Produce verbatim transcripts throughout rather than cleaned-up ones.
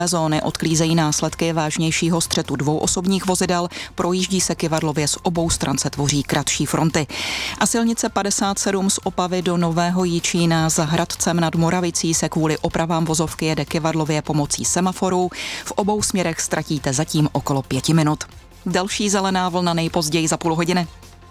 Zóny odklízejí následky vážnějšího střetu dvou osobních vozidel, projíždí se kyvadlově, z obou stran se tvoří kratší fronty. A silnice padesát sedm z Opavy do Nového Jičína za Hradcem nad Moravicí se kvůli opravám vozovky jede kyvadlově pomocí semaforů. V obou směrech ztratíte zatím okolo pěti minut. Další zelená vlna nejpozději za půl hodiny.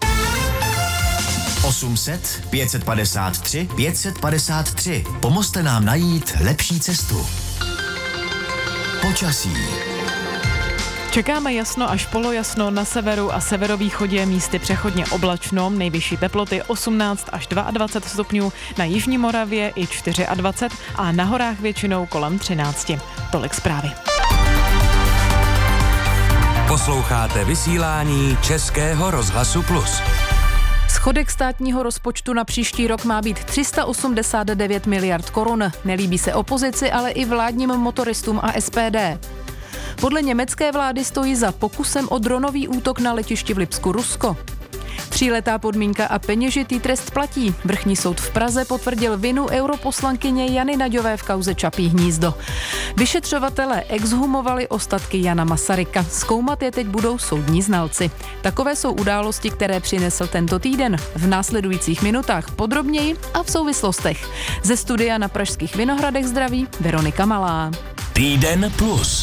osm set, pět set padesát tři, pět set padesát tři. Pomozte nám najít lepší cestu. Počasí. Čekáme jasno až polojasno, na severu a severovýchodě místy přechodně oblačno, nejvyšší teploty osmnáct až dvacet dva stupňů, na jižní Moravě i dvacet čtyři a na horách většinou kolem třináct. Tolik zprávy. Posloucháte vysílání Českého rozhlasu Plus. Schodek státního rozpočtu na příští rok má být tři sta osmdesát devět miliard korun. Nelíbí se opozici, ale i vládním motoristům a S P D. Podle německé vlády stojí za pokusem o dronový útok na letišti v Lipsku Rusko. Tříletá podmínka a peněžitý trest platí. Vrchní soud v Praze potvrdil vinu europoslankyně Jany Naďové v kauze Čapí hnízdo. Vyšetřovatelé exhumovali ostatky Jana Masaryka. Zkoumat je teď budou soudní znalci. Takové jsou události, které přinesl tento týden. V následujících minutách podrobněji a v souvislostech. Ze studia na Pražských Vinohradech zdraví Veronika Malá. Týden plus.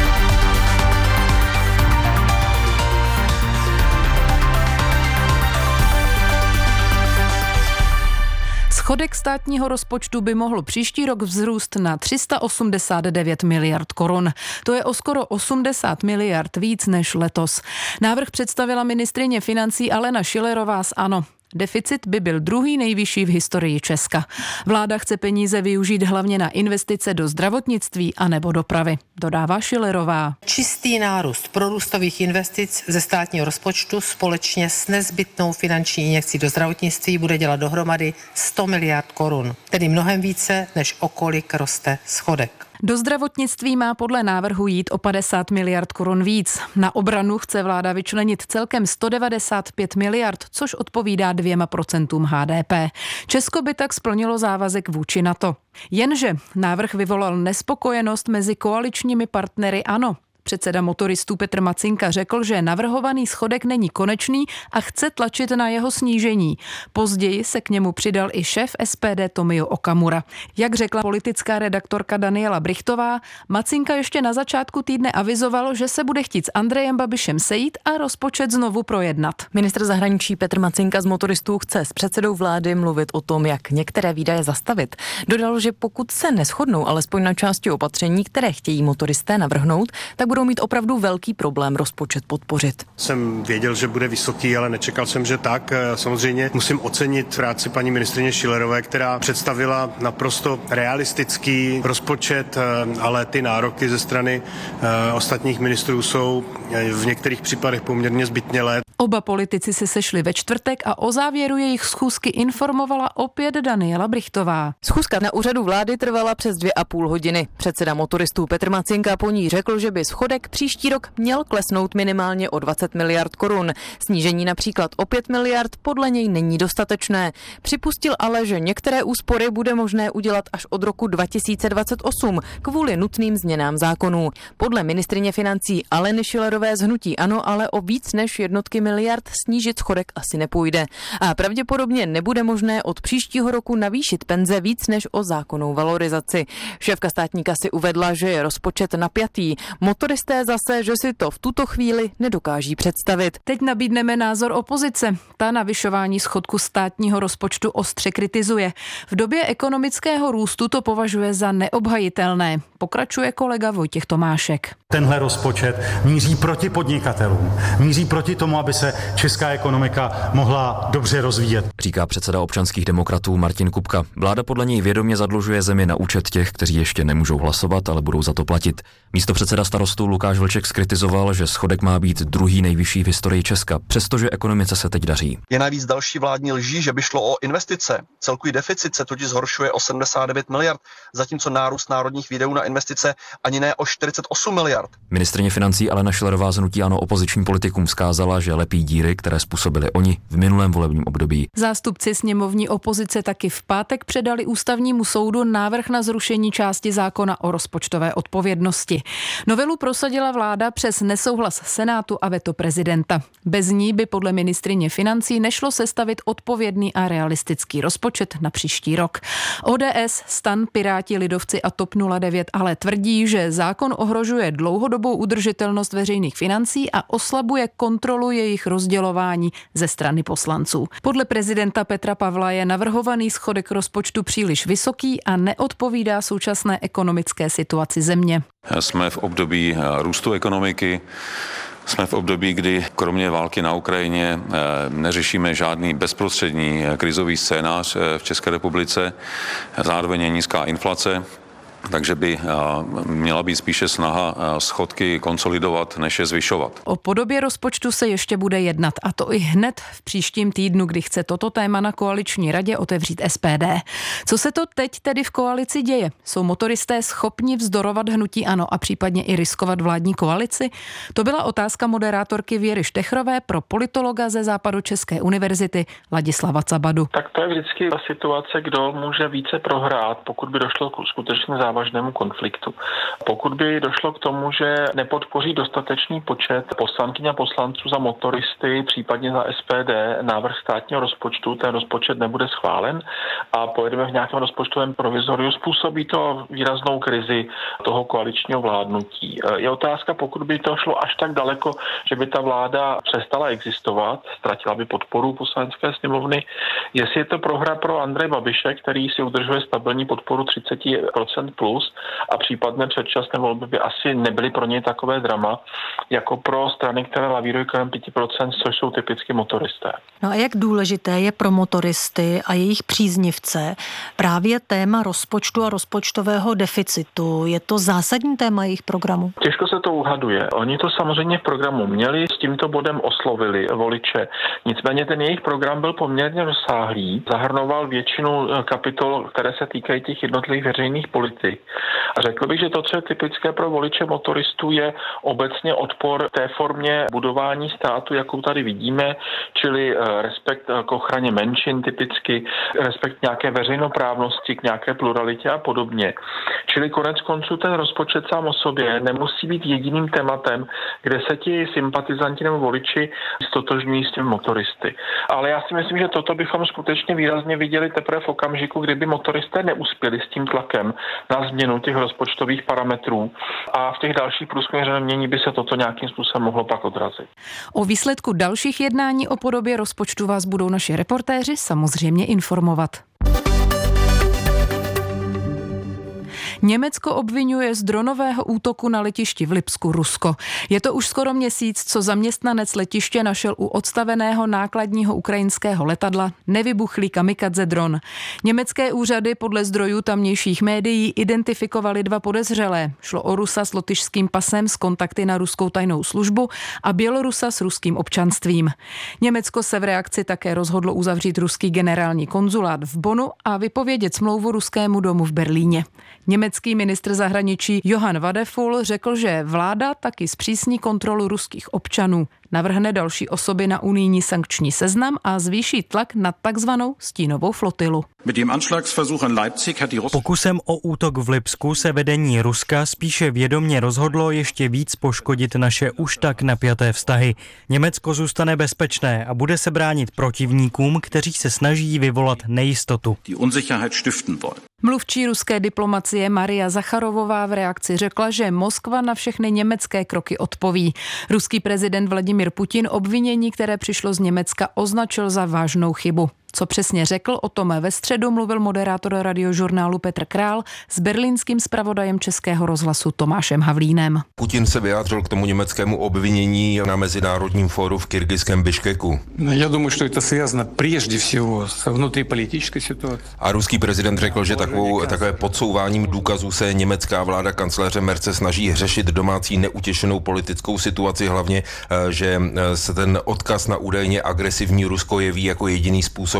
Schodek státního rozpočtu by mohl příští rok vzrůst na tři sta osmdesát devět miliard korun. To je o skoro osmdesát miliard víc než letos. Návrh představila ministryně financí Alena Schillerová z ANO. Deficit by byl druhý nejvyšší v historii Česka. Vláda chce peníze využít hlavně na investice do zdravotnictví a nebo dopravy, dodává Schillerová. Čistý nárůst prorůstových investic ze státního rozpočtu společně s nezbytnou finanční injekcí do zdravotnictví bude dělat dohromady sto miliard korun, tedy mnohem více, než o kolik roste schodek. Do zdravotnictví má podle návrhu jít o padesát miliard korun víc. Na obranu chce vláda vyčlenit celkem sto devadesát pět miliard, což odpovídá dvěma procentům H D P. Česko by tak splnilo závazek vůči NATO. Jenže návrh vyvolal nespokojenost mezi koaličními partnery ANO. Předseda motoristů Petr Macinka řekl, že navrhovaný schodek není konečný a chce tlačit na jeho snížení. Později se k němu přidal i šéf S P D Tomio Okamura. Jak řekla politická redaktorka Daniela Brichtová, Macinka ještě na začátku týdne avizoval, že se bude chtít s Andrejem Babišem sejít a rozpočet znovu projednat. Ministr zahraničí Petr Macinka z motoristů chce s předsedou vlády mluvit o tom, jak některé výdaje zastavit. Dodal, že pokud se neshodnou alespoň na části opatření, které chtějí motoristé navrhnout, tak budou mít opravdu velký problém rozpočet podpořit. Jsem věděl, že bude vysoký, ale nečekal jsem, že tak. Samozřejmě musím ocenit práci paní ministryně Schillerové, která představila naprosto realistický rozpočet, ale ty nároky ze strany ostatních ministrů jsou v některých případech poměrně zbytnělé. Oba politici se sešli ve čtvrtek a o závěru jejich schůzky informovala opět Daniela Brichtová. Schůzka na úřadu vlády trvala přes dvě a půl hodiny. Předseda motoristů Petr Macinka po ní řekl, že by schodek příští rok měl klesnout minimálně o dvacet miliard korun. Snížení například o pět miliard podle něj není dostatečné. Připustil ale, že některé úspory bude možné udělat až od roku dva tisíce dvacet osm kvůli nutným změnám zákonů. Podle ministryně financí Aleny Schillerové z hnutí ANO ale o víc než jednotky miliard snížit schodek asi nepůjde. A pravděpodobně nebude možné od příštího roku navýšit penze víc než o zákonnou valorizaci. Šéfka státní kasy uvedla, že je rozpočet napjatý. Motoristé zase, že si to v tuto chvíli nedokáží představit. Teď nabídneme názor opozice. Ta navyšování schodku státního rozpočtu ostře kritizuje. V době ekonomického růstu to považuje za neobhajitelné. Pokračuje kolega Vojtěch Tomášek. Tenhle rozpočet míří proti podnikatelům, míří proti tomu, aby se česká ekonomika mohla dobře rozvíjet. Říká předseda občanských demokratů Martin Kupka. Vláda podle něj vědomě zadlužuje zemi na účet těch, kteří ještě nemůžou hlasovat, ale budou za to platit. Místopředseda Starostů Lukáš Vlček zkritizoval, že schodek má být druhý nejvyšší v historii Česka, přestože ekonomice se teď daří. Je navíc další vládní lží, že by šlo o investice. Celkový deficit se totiž zhoršuje o sedmdesát devět miliard, zatímco nárůst národních výdajů na investice ani ne o čtyřicet osm miliard. Ministryně financí Alena Schillerová z hnutí ANO opozičním politikům vzkázala, že lepší zalepí díry, které způsobili oni v minulém volebním období. Zástupci sněmovní opozice taky v pátek předali ústavnímu soudu návrh na zrušení části zákona o rozpočtové odpovědnosti. Novelu prosadila vláda přes nesouhlas Senátu a veto prezidenta. Bez ní by podle ministryně financí nešlo sestavit odpovědný a realistický rozpočet na příští rok. O D S, STAN, Piráti, Lidovci a TOP nula devět ale tvrdí, že zákon ohrožuje dlouhodobou udržitelnost veřejných financí a oslabuje kontrolu jejich rozdělování ze strany poslanců. Podle prezidenta Petra Pavla je navrhovaný schodek rozpočtu příliš vysoký a neodpovídá současné ekonomické situaci země. Jsme v období růstu ekonomiky. Jsme v období, kdy kromě války na Ukrajině neřešíme žádný bezprostřední krizový scénář v České republice. Zároveň je nízká inflace, takže by měla být spíše snaha schodky konsolidovat, než je zvyšovat. O podobě rozpočtu se ještě bude jednat, a to i hned v příštím týdnu, kdy chce toto téma na koaliční radě otevřít S P D. Co se to teď tedy v koalici děje? Jsou motoristé schopni vzdorovat hnutí ANO a případně i riskovat vládní koalici? To byla otázka moderátorky Věry Štechrové pro politologa ze Západočeské univerzity Ladislava Cabadu. Tak to je vždycky ta situace, kdo může více prohrát, pokud by došlo k skutečně závažnému konfliktu. Pokud by došlo k tomu, že nepodpoří dostatečný počet poslankyň a poslanců za motoristy, případně za S P D, návrh státního rozpočtu, ten rozpočet nebude schválen a pojedeme v nějakém rozpočtovém provizoriu, způsobí to výraznou krizi toho koaličního vládnutí. Je otázka, pokud by to šlo až tak daleko, že by ta vláda přestala existovat, ztratila by podporu poslanecké sněmovny, jestli je to prohra pro Andreje Babiše, který si udržuje stabilní podporu třicet procent plus a případné předčasné volby by asi nebyly pro něj takové drama, jako pro strany, které lavírují kolem pět procent, což jsou typicky motoristé. No a jak důležité je pro motoristy a jejich příznivce právě téma rozpočtu a rozpočtového deficitu? Je to zásadní téma jejich programu? Těžko se to uhaduje. Oni to samozřejmě v programu měli, s tímto bodem oslovili voliče. Nicméně ten jejich program byl poměrně rozsáhlý, zahrnoval většinu kapitol, které se týkají těch jednotlivých veřejných politik. A řekl bych, že to, co je typické pro voliče motoristů, je obecně odpor té formě budování státu, jakou tady vidíme, čili respekt k ochraně menšin typicky, respekt k nějaké veřejnoprávnosti, k nějaké pluralitě a podobně. Čili konec konců ten rozpočet sám o sobě nemusí být jediným tématem, kde se ti sympatizanti nebo voliči stotožňují s těmi motoristy. Ale já si myslím, že toto bychom skutečně výrazně viděli teprve v okamžiku, kdyby motoristé neuspěli s tím tlakem na změnu těch rozpočtových parametrů a v těch dalších průzkumech mění by se toto nějakým způsobem mohlo pak odrazit. O výsledku dalších jednání o podobě rozpočtu vás budou naši reportéři samozřejmě informovat. Německo obvinuje z dronového útoku na letišti v Lipsku Rusko. Je to už skoro měsíc, co zaměstnanec letiště našel u odstaveného nákladního ukrajinského letadla nevybuchlý kamikadze dron. Německé úřady podle zdrojů tamnějších médií identifikovali dva podezřelé. Šlo o Rusa s lotyšským pasem s kontakty na ruskou tajnou službu a Bělorusa s ruským občanstvím. Německo se v reakci také rozhodlo uzavřít ruský generální konzulát v Bonnu a vypovědět smlouvu ruskému domu v Berlíně. Německý ministr zahraničí Johann Wadephul řekl, že vláda taky zpřísní kontrolu ruských občanů, navrhne další osoby na unijní sankční seznam a zvýší tlak na takzvanou stínovou flotilu. Pokusem o útok v Lipsku se vedení Ruska spíše vědomě rozhodlo ještě víc poškodit naše už tak napjaté vztahy. Německo zůstane bezpečné a bude se bránit protivníkům, kteří se snaží vyvolat nejistotu. Mluvčí ruské diplomacie Maria Zacharovová v reakci řekla, že Moskva na všechny německé kroky odpoví. Ruský prezident Vladimír Putin obvinění, které přišlo z Německa, označil za vážnou chybu. Co přesně řekl, o tom ve středu mluvil moderátor radiožurnálu Petr Král s berlínským zpravodajem Českého rozhlasu Tomášem Havlínem. Putin se vyjádřil k tomu německému obvinění na mezinárodním fóru v kyrgyzském Biškeku. Já думаю, že to связано прежде всего с внутриполитической ситуацией. A ruský prezident řekl, že takovou, takové podsouváním důkazů se německá vláda kancléře Merce snaží řešit domácí neutěšenou politickou situaci, hlavně, že se ten odkaz na údajně agresivní Rusko jeví jako jediný způsob,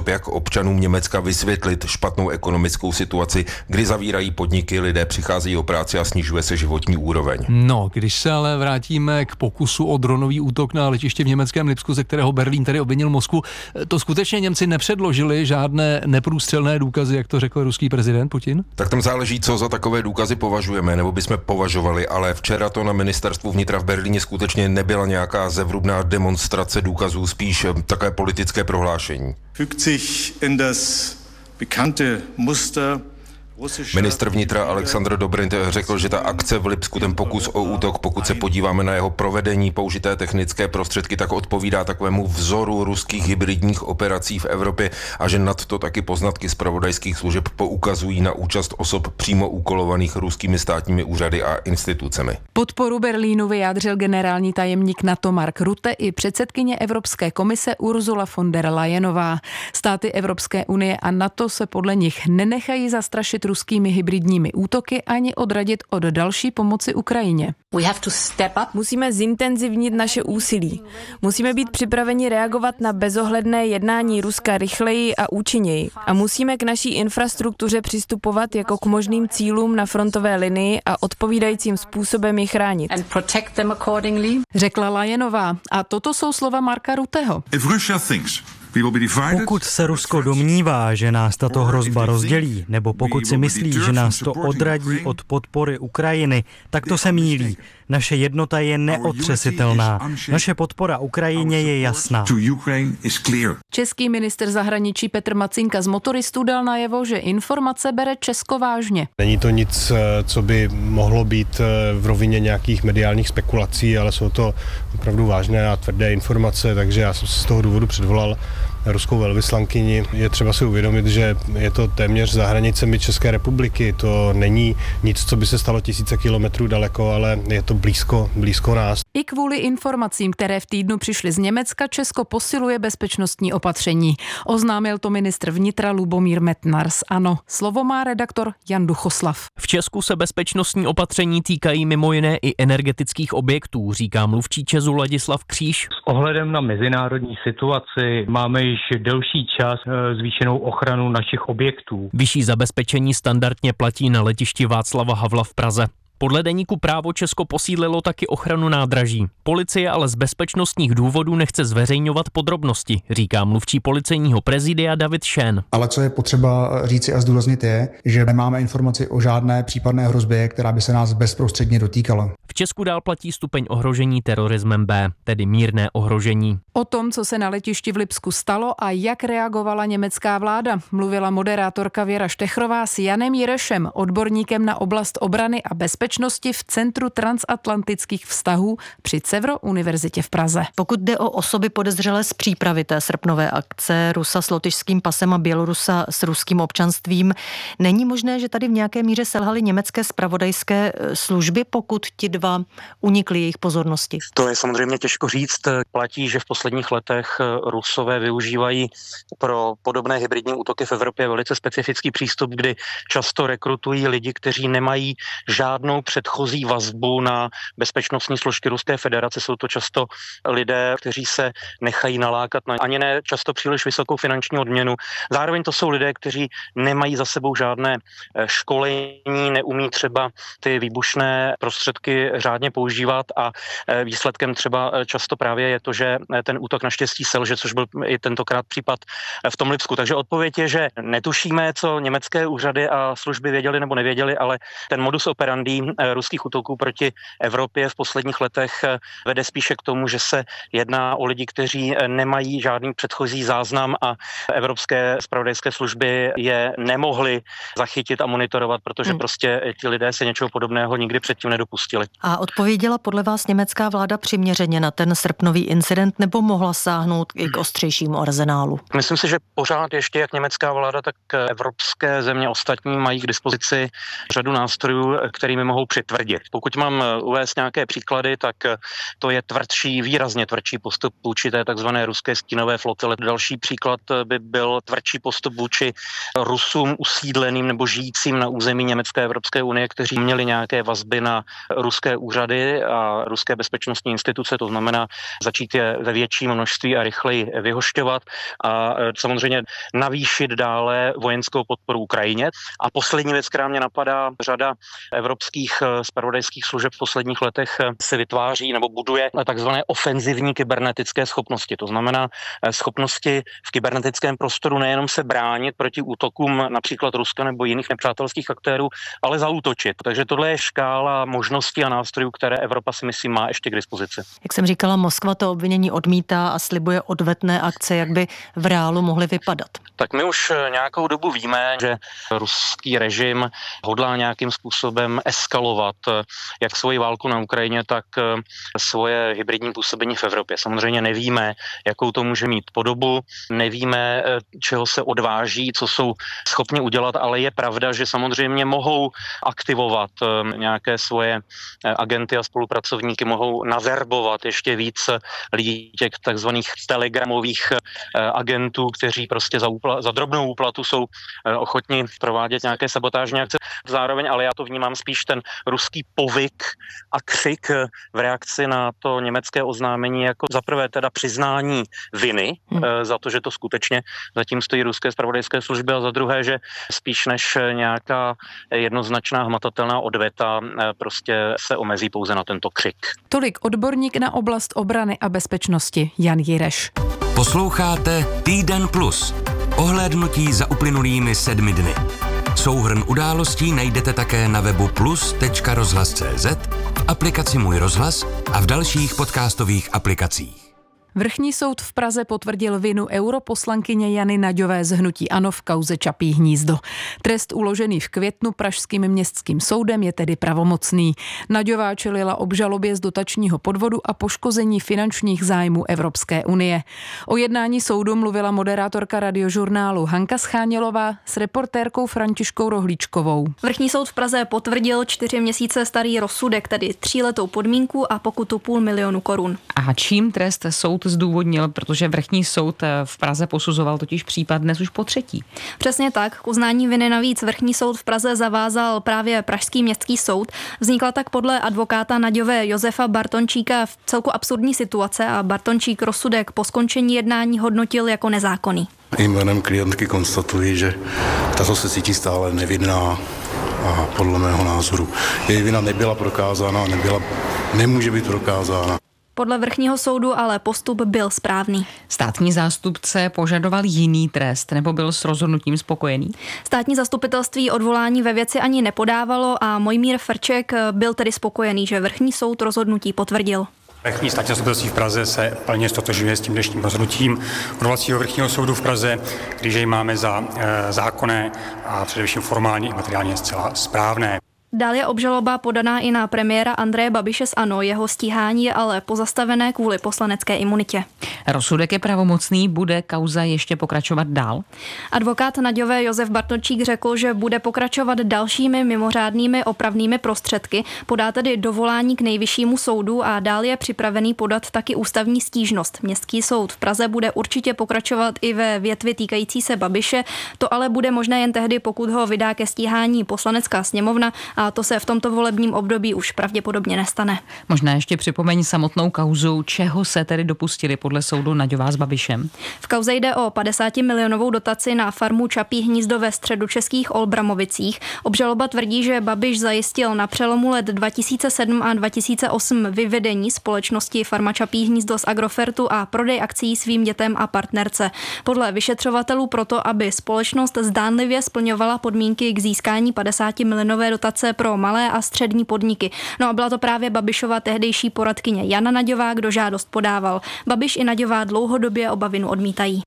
způsob, jak občanům Německa vysvětlit špatnou ekonomickou situaci, kdy zavírají podniky, lidé přicházejí o práci a snižuje se životní úroveň. No, když se ale vrátíme k pokusu o dronový útok na letiště v německém Lipsku, ze kterého Berlín tedy obvinil Moskvu, to skutečně Němci nepředložili žádné neprůstřelné důkazy, jak to řekl ruský prezident Putin? Tak tam záleží, co za takové důkazy považujeme, nebo bychom považovali, ale včera to na ministerstvu vnitra v Berlíně skutečně nebyla nějaká zevrubná demonstrace důkazů, spíš takové politické prohlášení. Fügt sich in das bekannte Muster. Ministr vnitra Alexandr Dobrindt řekl, že ta akce v Lipsku, ten pokus o útok, pokud se podíváme na jeho provedení, použité technické prostředky, tak odpovídá takovému vzoru ruských hybridních operací v Evropě a že nad to taky poznatky zpravodajských služeb poukazují na účast osob přímo úkolovaných ruskými státními úřady a institucemi. Podporu Berlínu vyjádřil generální tajemník NATO Mark Rutte i předsedkyně Evropské komise Ursula von der Leyenová. Státy Evropské unie a NATO se podle nich nenechají zastrašit ruskými hybridními útoky ani odradit od další pomoci Ukrajině. Musíme zintenzivnit naše úsilí. Musíme být připraveni reagovat na bezohledné jednání Ruska rychleji a účinněji. A musíme k naší infrastruktuře přistupovat jako k možným cílům na frontové linii a odpovídajícím způsobem je chránit. Řekla Leyenová. A toto jsou slova Marka Rutteho. Pokud se Rusko domnívá, že nás tato hrozba rozdělí, nebo pokud si myslí, že nás to odradí od podpory Ukrajiny, tak to se mýlí. Naše jednota je neotřesitelná. Naše podpora Ukrajině je jasná. Český ministr zahraničí Petr Macinka z Motoristů dal najevo, že informace bere Česko vážně. Není to nic, co by mohlo být v rovině nějakých mediálních spekulací, ale jsou to opravdu vážné a tvrdé informace, takže já jsem se z toho důvodu předvolal ruskou velvyslankyni. Je třeba si uvědomit, že je to téměř za hranicemi České republiky. To není nic, co by se stalo tisíce kilometrů daleko, ale je to blízko, blízko nás. I kvůli informacím, které v týdnu přišly z Německa, Česko posiluje bezpečnostní opatření. Oznámil to ministr vnitra Lubomír Metnar z ANO. Slovo má redaktor Jan Duchoslav. V Česku se bezpečnostní opatření týkají mimo jiné i energetických objektů, říká mluvčí ČEZu Ladislav Kříž. S ohledem na mezinárodní situaci máme již delší čas zvýšenou ochranu našich objektů. Vyšší zabezpečení standardně platí na letišti Václava Havla v Praze. Podle deníku Právo Česko posílilo taky ochranu nádraží. Policie ale z bezpečnostních důvodů nechce zveřejňovat podrobnosti, říká mluvčí policejního prezidia David Šén. Ale co je potřeba říci a zdůraznit je, že nemáme informaci o žádné případné hrozbě, která by se nás bezprostředně dotýkala. V Česku dál platí stupeň ohrožení terorismem B, tedy mírné ohrožení. O tom, co se na letišti v Lipsku stalo a jak reagovala německá vláda, mluvila moderátorka Věra Štechrová s Janem Jirešem, odborníkem na oblast obrany a bezpečnosti v Centru transatlantických vztahů při Cevro univerzitě v Praze. Pokud jde o osoby podezřelé z přípravy té srpnové akce, Rusa s lotyšským pasem a Bělorusa s ruským občanstvím, není možné, že tady v nějaké míře selhaly německé zpravodajské služby, pokud ti dva unikli jejich pozornosti? To je samozřejmě těžko říct. Platí, že v posledních letech Rusové využívají pro podobné hybridní útoky v Evropě velice specifický přístup, kdy často rekrutují lidi, kteří nemají žádnou předchozí vazbu na bezpečnostní složky Ruské federace. Jsou to často lidé, kteří se nechají nalákat na ani ne často příliš vysokou finanční odměnu. Zároveň to jsou lidé, kteří nemají za sebou žádné školení, neumí třeba ty výbušné prostředky řádně používat a výsledkem třeba často právě je to, že ten útok naštěstí selže, což byl i tentokrát případ v tom Lipsku. Takže odpověď je, že netušíme, co německé úřady a služby věděli nebo nevěděli, ale ten modus operandi ruských útoků proti Evropě v posledních letech vede spíše k tomu, že se jedná o lidi, kteří nemají žádný předchozí záznam a evropské zpravodajské služby je nemohly zachytit a monitorovat, protože hmm. prostě ti lidé se něčeho podobného nikdy předtím nedopustili. A odpověděla podle vás německá vláda přiměřeně na ten srpnový incident nebo mohla sáhnout i k ostřejšímu arzenálu? Myslím si, že pořád ještě jak německá vláda, tak evropské země ostatní mají k dispozici řadu nástrojů, kterými mohou přitvrdit. Pokud mám uvést nějaké příklady, tak to je tvrdší, výrazně tvrdší postup vůči té takzvané ruské stínové flotile. Další příklad by byl tvrdší postup vůči Rusům usídleným nebo žijícím na území Německé Evropské unie, kteří měli nějaké vazby na ruské ruské úřady a ruské bezpečnostní instituce, to znamená začít je ve větším množství a rychleji vyhošťovat a samozřejmě navýšit dále vojenskou podporu Ukrajině. A poslední věc, která mě napadá, řada evropských zpravodajských služeb v posledních letech se vytváří nebo buduje takzvané ofenzivní kybernetické schopnosti. To znamená schopnosti v kybernetickém prostoru nejenom se bránit proti útokům například Ruska nebo jiných nepřátelských aktérů, ale zaútočit. Takže tohle je škála možností a nástrojů, které Evropa si myslím má ještě k dispozici. Jak jsem říkala, Moskva to obvinění odmítá a slibuje odvetné akce, jak by v reálu mohly vypadat. Tak my už nějakou dobu víme, že ruský režim hodlá nějakým způsobem eskalovat jak svoji válku na Ukrajině, tak svoje hybridní působení v Evropě. Samozřejmě nevíme, jakou to může mít podobu, nevíme, čeho se odváží, co jsou schopni udělat, ale je pravda, že samozřejmě mohou aktivovat nějaké svoje agenty a spolupracovníky, mohou naverbovat ještě víc lidí, těch takzvaných telegramových agentů, kteří prostě za, úpla, za drobnou úplatu jsou ochotni provádět nějaké sabotážní akce. Zároveň, ale já to vnímám spíš ten ruský povyk a křik v reakci na to německé oznámení jako za prvé teda přiznání viny hmm. za to, že to skutečně zatím stojí ruské zpravodajské služby a za druhé, že spíš než nějaká jednoznačná hmatatelná odveta prostě se omezí pouze na tento křik. Tolik odborník na oblast obrany a bezpečnosti Jan Jireš. Posloucháte Týden plus. Ohlédnutí za uplynulými sedmi dny. Souhrn událostí najdete také na webu plus tečka rozhlas tečka cé zet, v aplikaci Můj rozhlas a v dalších podcastových aplikacích. Vrchní soud v Praze potvrdil vinu europoslankyně Jany Naďové z hnutí ANO v kauze Čapí hnízdo. Trest uložený v květnu pražským městským soudem je tedy pravomocný. Naďová čelila obžalobě z dotačního podvodu a poškození finančních zájmů Evropské unie. O jednání soudu mluvila moderátorka radiožurnálu Hanka Schánělová s reportérkou Františkou Rohlíčkovou. Vrchní soud v Praze potvrdil čtyři měsíce starý rozsudek, tedy tříletou podmínku a pokutu půl milionu korun. A čím trest soud zdůvodnil, protože vrchní soud v Praze posuzoval totiž případ dnes už po třetí. Přesně tak, k uznání viny navíc vrchní soud v Praze zavázal právě pražský městský soud. Vznikla tak podle advokáta Naďové Josefa Bartončíka v celku absurdní situace a Bartončík rozsudek po skončení jednání hodnotil jako nezákonný. Jménem klientky konstatuji, že tato se cítí stále nevinná a podle mého názoru její vina nebyla prokázána, nebyla, nemůže být prokázána. Podle vrchního soudu ale postup byl správný. Státní zástupce požadoval jiný trest nebo byl s rozhodnutím spokojený? Státní zastupitelství odvolání ve věci ani nepodávalo a Mojmír Frček byl tedy spokojený, že vrchní soud rozhodnutí potvrdil. Vrchní státní zastupitelství v Praze se plně stotožňuje s tím dnešním rozhodnutím odvolacího vrchního soudu v Praze, když jej máme za e, zákonné a především formálně i materiálně zcela správné. Dál je obžaloba podaná i na premiéra Andreje Babiše z ANO, jeho stíhání je ale pozastavené kvůli poslanecké imunitě. Rozsudek je pravomocný, bude kauza ještě pokračovat dál? Advokát Naďové Josef Bartončík řekl, že bude pokračovat dalšími mimořádnými opravnými prostředky, podá tedy dovolání k nejvyššímu soudu a dál je připravený podat taky ústavní stížnost. Městský soud v Praze bude určitě pokračovat i ve větvi týkající se Babiše, to ale bude možné jen tehdy, pokud ho vydá ke stíhání poslanecká sněmovna, a to se v tomto volebním období už pravděpodobně nestane. Možná ještě připomeň samotnou kauzu, čeho se tedy dopustili podle soudu Naďová s Babišem. V kauze jde o padesátimilionovou dotaci na farmu Čapí hnízdo ve středočeských Olbramovicích. Obžaloba tvrdí, že Babiš zajistil na přelomu let dva tisíce sedm a dva tisíce osm vyvedení společnosti Farma Čapí hnízdo z Agrofertu a prodej akcií svým dětem a partnerce. Podle vyšetřovatelů proto, aby společnost zdánlivě splňovala podmínky k získání padesátimilionové dotace pro malé a střední podniky. No a byla to právě Babišova tehdejší poradkyně Jana Naďová, kdo žádost podával. Babiš i Naďová dlouhodobě oba vinu odmítají.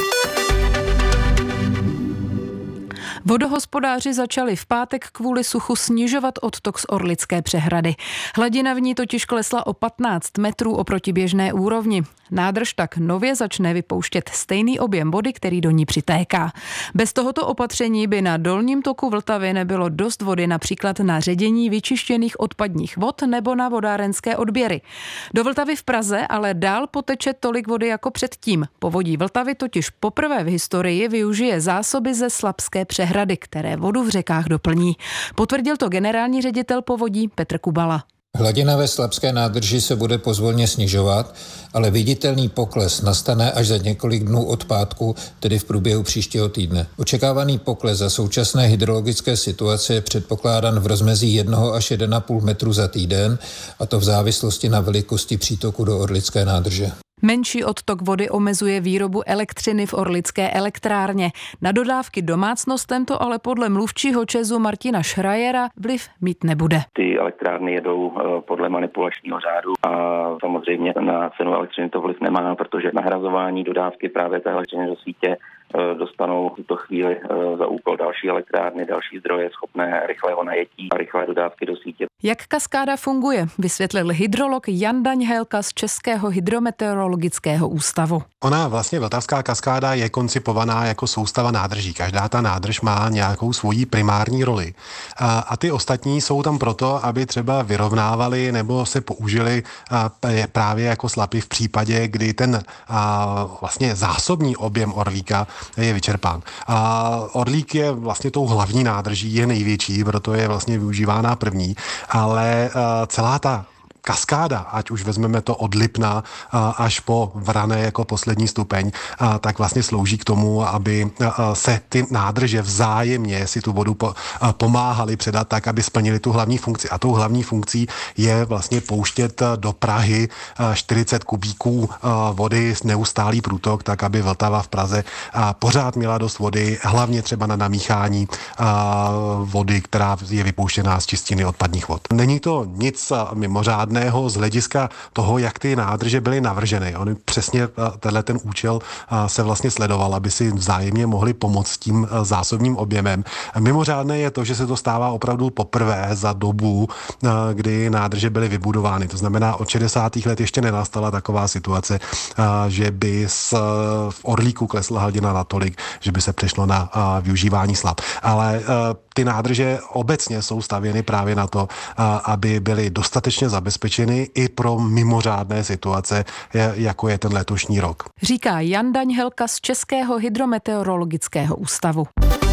Vodohospodáři začali v pátek kvůli suchu snižovat odtok z Orlické přehrady. Hladina v ní totiž klesla o patnáct metrů oproti běžné úrovni. Nádrž tak nově začne vypouštět stejný objem vody, který do ní přitéká. Bez tohoto opatření by na dolním toku Vltavy nebylo dost vody například na ředění vyčištěných odpadních vod nebo na vodárenské odběry. Do Vltavy v Praze ale dál poteče tolik vody jako předtím. Povodí Vltavy totiž poprvé v historii využije zásoby ze Slabské přehrady, které vodu v řekách doplní. Potvrdil to generální ředitel povodí Petr Kubala. Hladina ve Slapské nádrži se bude pozvolně snižovat, ale viditelný pokles nastane až za několik dnů od pátku, tedy v průběhu příštího týdne. Očekávaný pokles za současné hydrologické situace je předpokládán v rozmezí jednoho až jedna a půl metru za týden, a to v závislosti na velikosti přítoku do Orlické nádrže. Menší odtok vody omezuje výrobu elektřiny v Orlické elektrárně. Na dodávky domácnostem to ale podle mluvčího ČEZu Martina Schreiera vliv mít nebude. Ty elektrárny jedou podle manipulačního řádu a samozřejmě na cenu elektřiny to vliv nemá, protože nahrazování dodávky právě té elektřiny do sítě dostanou v tuto chvíli za úkol další elektrárny, další zdroje schopné rychlého najetí a rychlé dodávky do sítě. Jak kaskáda funguje, vysvětlil hydrolog Jan Daňhelka z Českého hydrometeorologického ústavu. Ona vlastně Vltavská kaskáda je koncipovaná jako soustava nádrží. Každá ta nádrž má nějakou svoji primární roli. A, a ty ostatní jsou tam proto, aby třeba vyrovnávali nebo se použili a, právě jako slapy v případě, kdy ten a, vlastně zásobní objem Orlíka je vyčerpán. A Orlík je vlastně tou hlavní nádrží, je největší, proto je vlastně využívána první, ale a, celá ta kaskáda, ať už vezmeme to od Lipna až po Vrané jako poslední stupeň, tak vlastně slouží k tomu, aby se ty nádrže vzájemně si tu vodu pomáhaly předat tak, aby splnili tu hlavní funkci. A tou hlavní funkcí je vlastně pouštět do Prahy čtyřicet kubíků vody, neustálý průtok, tak aby Vltava v Praze pořád měla dost vody, hlavně třeba na namíchání vody, která je vypouštěná z čistiny odpadních vod. Není to nic mimořádného z hlediska toho, jak ty nádrže byly navrženy. Oni přesně tenhle ten účel se vlastně sledoval, aby si vzájemně mohli pomoct s tím zásobním objemem. Mimořádné je to, že se to stává opravdu poprvé za dobu, kdy nádrže byly vybudovány. To znamená, od šedesátých let ještě nenastala taková situace, že by v Orlíku klesla hladina natolik, že by se přešlo na využívání slap. Ale ty nádrže obecně jsou stavěny právě na to, aby byly dostatečně zabezpečeny i pro mimořádné situace, jako je ten letošní rok. Říká Jan Daňhelka z Českého hydrometeorologického ústavu.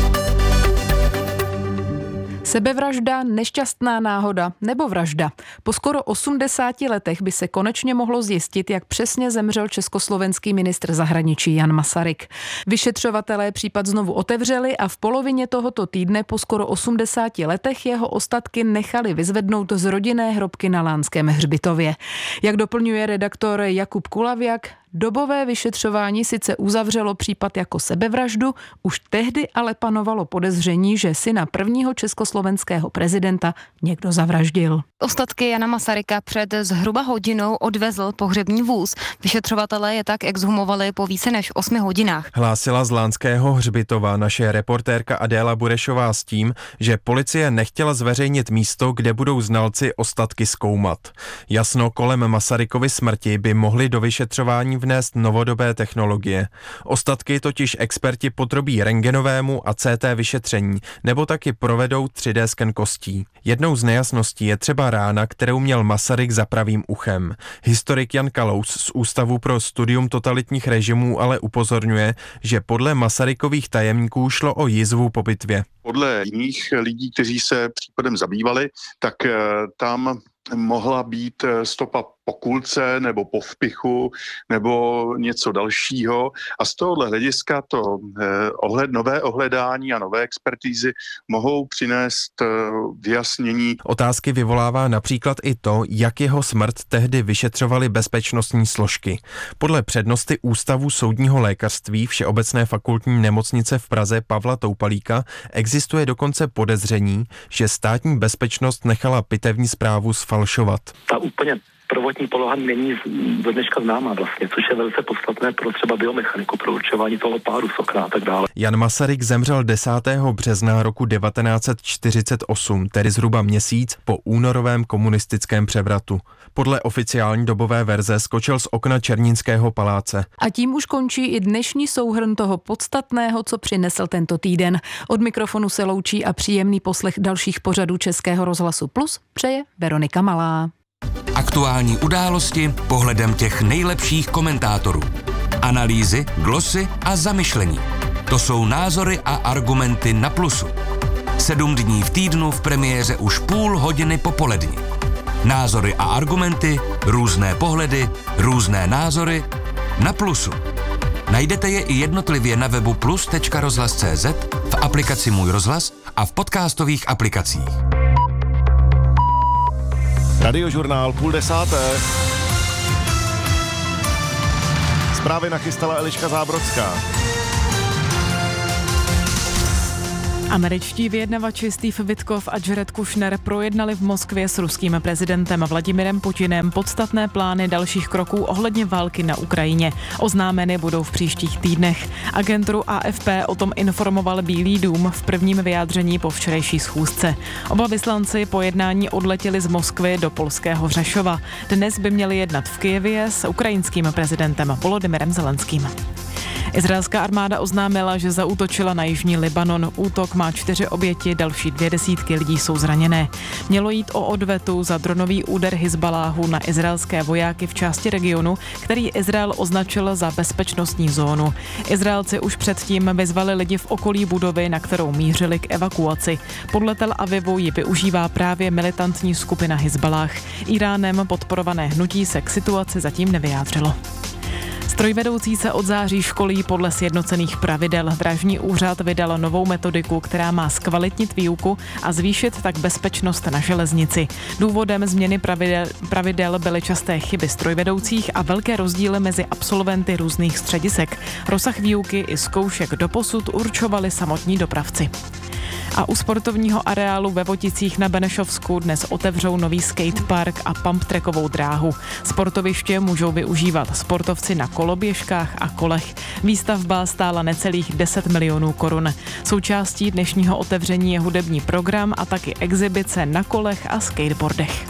Sebevražda, nešťastná náhoda nebo vražda. Po skoro osmdesáti letech by se konečně mohlo zjistit, jak přesně zemřel československý ministr zahraničí Jan Masaryk. Vyšetřovatelé případ znovu otevřeli a v polovině tohoto týdne po skoro osmdesáti letech jeho ostatky nechali vyzvednout z rodinné hrobky na Lánském hřbitově. Jak doplňuje redaktor Jakub Kulavěk, dobové vyšetřování sice uzavřelo případ jako sebevraždu, už tehdy ale panovalo podezření, že syna prvního československého prezidenta někdo zavraždil. Ostatky Jana Masaryka před zhruba hodinou odvezl pohřební vůz. Vyšetřovatelé je tak exhumovali po více než osmi hodinách. Hlásila z Lánského hřbitova naše reportérka Adéla Burešová s tím, že policie nechtěla zveřejnit místo, kde budou znalci ostatky zkoumat. Jasno kolem Masarykovy smrti by mohli do vyšetřování vnést novodobé technologie. Ostatky totiž experti podrobí rentgenovému a C T vyšetření, nebo taky provedou tři dé sken kostí. Jednou z nejasností je třeba rána, kterou měl Masaryk za pravým uchem. Historik Jan Kalous z Ústavu pro studium totalitních režimů ale upozorňuje, že podle Masarykových tajemníků šlo o jizvu po bitvě. Podle jiných lidí, kteří se případem zabývali, tak tam mohla být stopa po kulce nebo po vpichu nebo něco dalšího a z tohohle hlediska to eh, ohled, nové ohledání a nové expertízy mohou přinést eh, vyjasnění. Otázky vyvolává například i to, jak jeho smrt tehdy vyšetřovaly bezpečnostní složky. Podle přednosty Ústavu soudního lékařství Všeobecné fakultní nemocnice v Praze Pavla Toupalíka existuje dokonce podezření, že státní bezpečnost nechala pitevní zprávu sfalšovat. Ta úplně prvotní poloha není do dneška známá vlastně, což je velice podstatné pro třeba biomechaniku, pro určování toho páru z okna a tak dále. Jan Masaryk zemřel desátého března roku devatenáct set čtyřicet osm, tedy zhruba měsíc po únorovém komunistickém převratu. Podle oficiální dobové verze skočil z okna Černínského paláce. A tím už končí i dnešní souhrn toho podstatného, co přinesl tento týden. Od mikrofonu se loučí a příjemný poslech dalších pořadů Českého rozhlasu Plus přeje Veronika Malá. Aktuální události pohledem těch nejlepších komentátorů. Analýzy, glosy a zamyšlení. To jsou názory a argumenty na Plusu. Sedm dní v týdnu v premiéře už půl hodiny popolední. Názory a argumenty, různé pohledy, různé názory na Plusu. Najdete je i jednotlivě na webu plus tečka rozhlas tečka cé zet, v aplikaci Můj rozhlas a v podcastových aplikacích. Radiožurnál půl desáté. Zprávy nachystala Eliška Zábrodská. Američtí vyjednavači Steve Witkoff a Jared Kushner projednali v Moskvě s ruským prezidentem Vladimirem Putinem podstatné plány dalších kroků ohledně války na Ukrajině. Oznámeny budou v příštích týdnech. Agenturu A F P o tom informoval Bílý dům v prvním vyjádření po včerejší schůzce. Oba vyslanci po jednání odletěli z Moskvy do polského Řešova. Dnes by měli jednat v Kyjevě s ukrajinským prezidentem Volodymyrem Zelenským. Izraelská armáda oznámila, že zaútočila na jižní Libanon. Útok má čtyři oběti, další dvě desítky lidí jsou zraněné. Mělo jít o odvetu za dronový úder Hizbaláhu na izraelské vojáky v části regionu, který Izrael označil za bezpečnostní zónu. Izraelci už předtím vyzvali lidi v okolí budovy, na kterou mířili, k evakuaci. Podle Tel Avivu ji využívá právě militantní skupina Hizbalách. Iránem podporované hnutí se k situaci zatím nevyjádřilo. Strojvedoucí se od září školí podle sjednocených pravidel. Drážní úřad vydal novou metodiku, která má zkvalitnit výuku a zvýšit tak bezpečnost na železnici. Důvodem změny pravidel, pravidel byly časté chyby strojvedoucích a velké rozdíly mezi absolventy různých středisek. Rozsah výuky i zkoušek doposud určovali samotní dopravci. A u sportovního areálu ve Voticích na Benešovsku dnes otevřou nový skatepark a pumptrackovou dráhu. Sportoviště můžou využívat sportovci na koloběžkách a kolech. Výstavba stála necelých deset milionů korun. Součástí dnešního otevření je hudební program a taky exibice na kolech a skateboardech.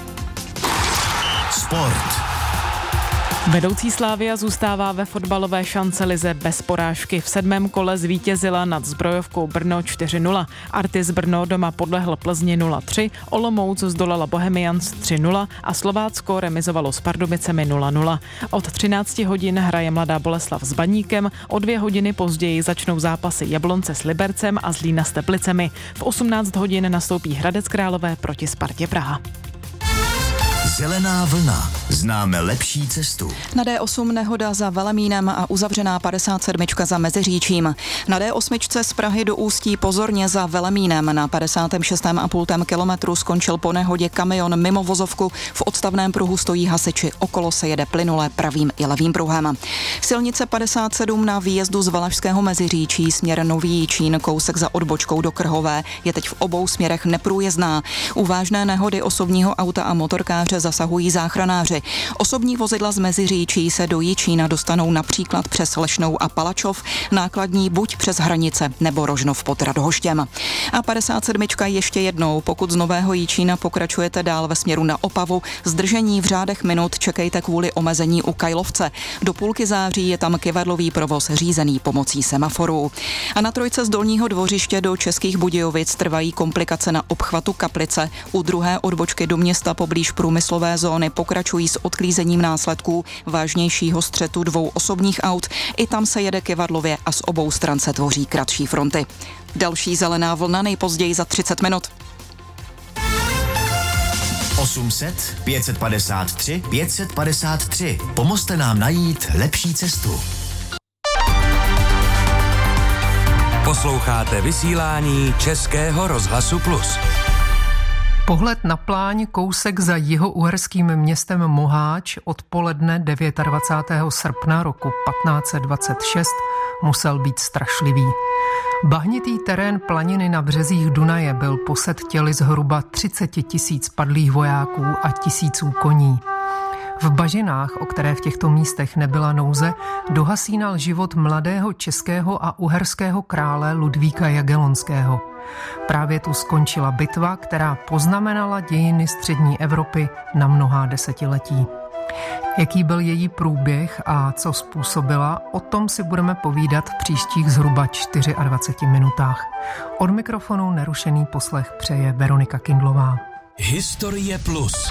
Sport. Vedoucí Slavia zůstává ve fotbalové šancelize bez porážky. V sedmém kole zvítězila nad Zbrojovkou Brno čtyři nula. Artis Brno doma podlehl Plzni nula tři, Olomouc zdolala Bohemians tři nula a Slovácko remizovalo s Pardubicemi nula nula. Od třinácti hodin hraje Mladá Boleslav s Baníkem, o dvě hodiny později začnou zápasy Jablonce s Libercem a Zlína s Teplicemi. V osmnáct hodin nastoupí Hradec Králové proti Spartě Praha. Zelená vlna. Známe lepší cestu. Na D osm nehoda za Velemínem a uzavřená padesát sedm za Meziříčím. Na D osm z Prahy do Ústí pozorně za Velemínem. Na padesát šest celá pět kilometru skončil po nehodě kamion mimo vozovku. V odstavném pruhu stojí hasiči. Okolo se jede plynule pravým i levým pruhem. Silnice padesát sedm na výjezdu z Valašského Meziříčí směr Nový Jičín, kousek za odbočkou do Krhové, je teď v obou směrech neprůjezdná. U vážné nehody osobního auta a motorkáře zasahují záchranáři. Osobní vozidla z Meziříčí se do Jičína dostanou například přes Lešnou a Palačov, nákladní buď přes hranice nebo Rožnov pod Radhoštěm. A padesát sedm ještě jednou, pokud z Nového Jičína pokračujete dál ve směru na Opavu, zdržení v řádech minut čekejte kvůli omezení u Kajlovce. Do půlky září je tam kyvadlový provoz řízený pomocí semaforů. A na trojce z Dolního Dvořiště do Českých Budějovic trvají komplikace na obchvatu Kaplice. U druhé odbočky do města poblíž průmyslové zóny pokračují s odklízením následků vážnějšího střetu dvou osobních aut. I tam se jede kyvadlově a z obou stran se tvoří kratší fronty. Další zelená vlna nejpozději za třicet minut. osm set, pět set padesát tři, pět set padesát tři. Pomozte nám najít lepší cestu. Posloucháte vysílání Českého rozhlasu Plus. Pohled na pláň kousek za jihouherským městem Moháč odpoledne dvacátého devátého srpna roku patnáct set dvacet šest musel být strašlivý. Bahnitý terén planiny na březích Dunaje byl posed těly zhruba třicet tisíc padlých vojáků a tisíců koní. V bažinách, o které v těchto místech nebyla nouze, dohasínal život mladého českého a uherského krále Ludvíka Jagellonského. Právě tu skončila bitva, která poznamenala dějiny střední Evropy na mnohá desetiletí. Jaký byl její průběh a co způsobila, o tom si budeme povídat v příštích zhruba dvaceti čtyřech minutách. Od mikrofonu nerušený poslech přeje Veronika Kindlová. Historie Plus.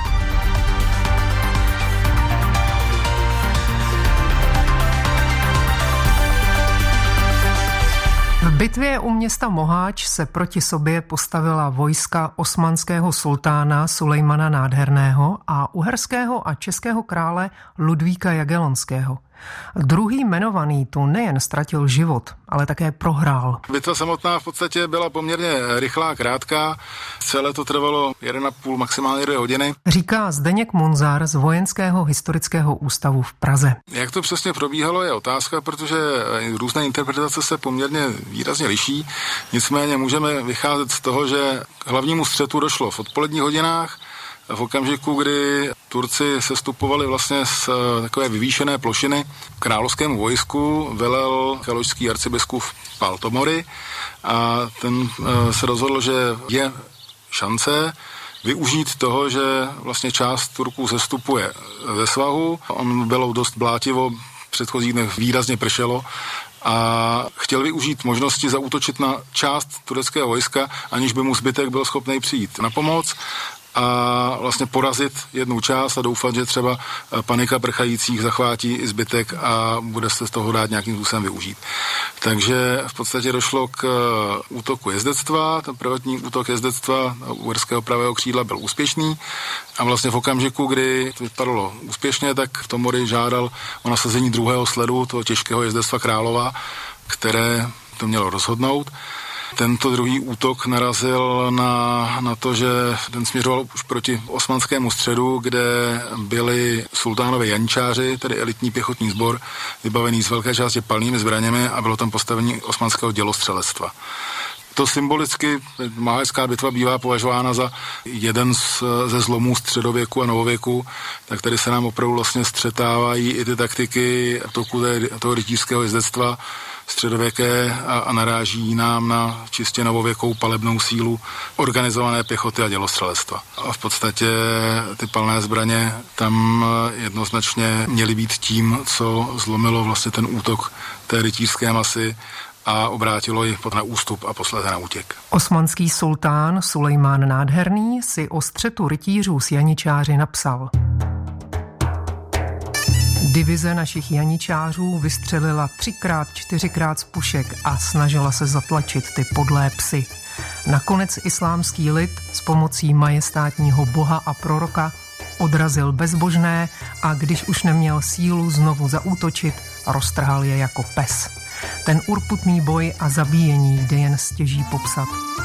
V bitvě u města Moháč se proti sobě postavila vojska osmanského sultána Sulejmana Nádherného a uherského a českého krále Ludvíka Jagellonského. Druhý jmenovaný tu nejen ztratil život, ale také prohrál. Bitva samotná v podstatě byla poměrně rychlá, krátká. Celé to trvalo jedna a půl, maximálně dvě hodiny. Říká Zdeněk Munzar z Vojenského historického ústavu v Praze. Jak to přesně probíhalo, je otázka, protože různé interpretace se poměrně výrazně liší. Nicméně můžeme vycházet z toho, že k hlavnímu střetu došlo v odpoledních hodinách, v okamžiku, kdy Turci sestupovali vlastně z takové vyvýšené plošiny k královskému vojsku, velel kalošský arcibiskup Pál Tomory a ten se rozhodl, že je šance využít toho, že vlastně část Turků sestupuje ze svahu. On bylo dost blátivo, v předchozích dnech výrazně pršelo a chtěl využít možnosti zaútočit na část tureckého vojska, aniž by mu zbytek byl schopný přijít na pomoc a vlastně porazit jednu část a doufat, že třeba panika prchajících zachvátí i zbytek a bude se z toho dát nějakým způsobem využít. Takže v podstatě došlo k útoku jezdectva, ten prvotní útok jezdectva uherského pravého křídla byl úspěšný a vlastně v okamžiku, kdy to vypadalo úspěšně, tak Tomory žádal o nasazení druhého sledu, toho těžkého jezdectva Králova, které to mělo rozhodnout. Tento druhý útok narazil na, na to, že ten směřoval už proti osmanskému středu, kde byli sultánovi janičáři, tedy elitní pěchotní sbor, vybavený z velké části palnými zbraněmi a bylo tam postavení osmanského dělostřelectva. To symbolicky, Moháčská bitva bývá považována za jeden z, ze zlomů středověku a novověku, tak tady se nám opravdu vlastně střetávají i ty taktiky toku toho rytířského jezdectva středověké a, a naráží nám na čistě novověkou palebnou sílu organizované pěchoty a dělostřelectva. A v podstatě ty palné zbraně tam jednoznačně měly být tím, co zlomilo vlastně ten útok té rytířské masy a obrátilo ji na ústup a posléze na útěk. Osmanský sultán Sulejmán Nádherný si o střetu rytířů s janičáři napsal: Divize našich janičářů vystřelila třikrát, čtyřikrát z pušek a snažila se zatlačit ty podlé psy. Nakonec islámský lid s pomocí majestátního boha a proroka odrazil bezbožné a když už neměl sílu znovu zaútočit, roztrhal je jako pes. Ten urputný boj a zabíjení jde jen stěží popsat.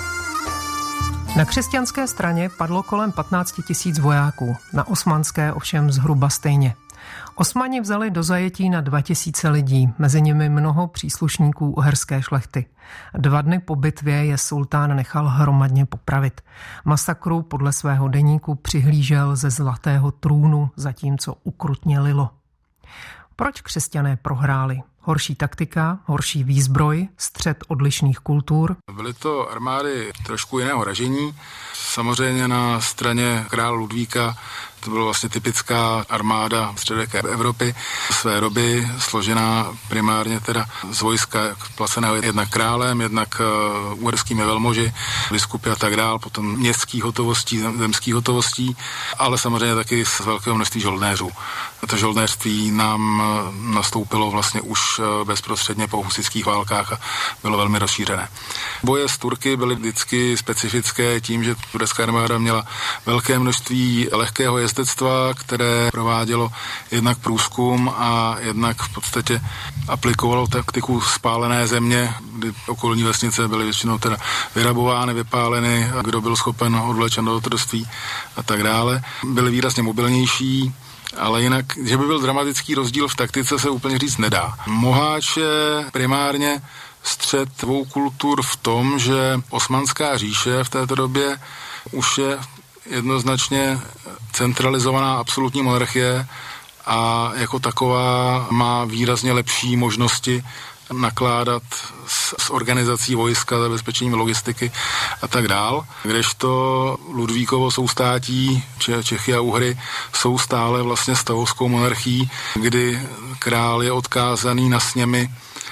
Na křesťanské straně padlo kolem patnáct tisíc vojáků, na osmanské ovšem zhruba stejně. Osmani vzali do zajetí na dva tisíce lidí, mezi nimi mnoho příslušníků uherské šlechty. Dva dny po bitvě je sultán nechal hromadně popravit. Masakru podle svého deníku přihlížel ze zlatého trůnu, zatímco ukrutně lilo. Proč křesťané prohráli? Horší taktika, horší výzbroj, střet odlišných kultur. Byly to armády trošku jiného ražení. Samozřejmě na straně krále Ludvíka to byla vlastně typická armáda středověké Evropy své doby, složená primárně teda z vojska placeného jednak králem, jednak uh, uherskými velmoži, biskupy a tak dál, potom městských hotovostí, zemských hotovostí, ale samozřejmě taky z velkého množství žoldnéřů. To žoldnéřství nám nastoupilo vlastně už bezprostředně po husitských válkách a bylo velmi rozšířené. Boje s Turky byly vždycky specifické tím, že turecká armáda měla velké množství lehkého jezdectva, které provádělo jednak průzkum a jednak v podstatě aplikovalo taktiku spálené země, kdy okolní vesnice byly většinou teda vyrabovány, vypáleny, a kdo byl schopen odvlečen do otroctví a tak dále. Byly výrazně mobilnější, ale jinak, že by byl dramatický rozdíl v taktice, se úplně říct nedá. Moháč je primárně střet dvou kultur v tom, že Osmanská říše v této době už je jednoznačně centralizovaná absolutní monarchie a jako taková má výrazně lepší možnosti nakládat s, s organizací vojska, zabezpečením logistiky a tak dál. Kdežto Ludvíkovo soustátí, Čechy a Uhry, jsou stále vlastně stavovskou monarchií, kdy král je odkázaný na sněmy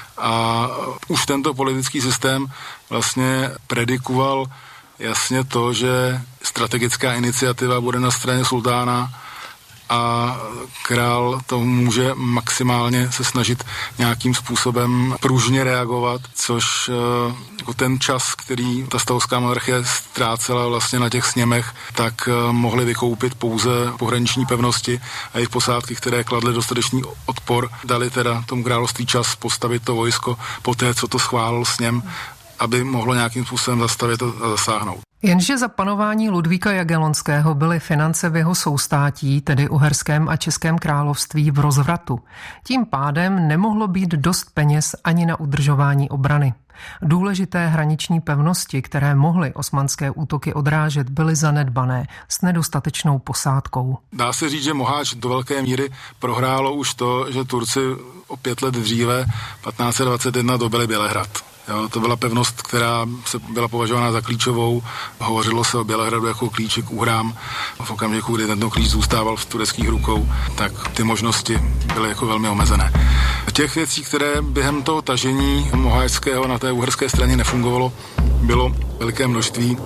a už tento politický systém vlastně predikoval jasně to, že strategická iniciativa bude na straně sultána a král to může maximálně se snažit nějakým způsobem pružně reagovat, což jako ten čas, který ta stavovská monarchie ztrácela vlastně na těch sněmech, tak mohli vykoupit pouze pohraniční pevnosti a jejich posádky, které kladly dostatečný odpor, dali teda tomu království čas postavit to vojsko po té, co to schválil sněm, aby mohlo nějakým způsobem zastavit a zasáhnout. Jenže za panování Ludvíka Jagellonského byly finance v jeho soustátí, tedy Uherském a Českém království, v rozvratu. Tím pádem nemohlo být dost peněz ani na udržování obrany. Důležité hraniční pevnosti, které mohly osmanské útoky odrážet, byly zanedbané s nedostatečnou posádkou. Dá se říct, že Moháč do velké míry prohrálo už to, že Turci o pět let dříve, patnáct set dvacet jedna, dobyli Bělehrad. Jo, to byla pevnost, která se byla považována za klíčovou. Hovořilo se o Bělehradu jako klíči k úhrám. V okamžiku, kdy tento klíč zůstával v tureckých rukou, tak ty možnosti byly jako velmi omezené. Těch věcí, které během toho tažení moháčského na té uherské straně nefungovalo, bylo veliké množství.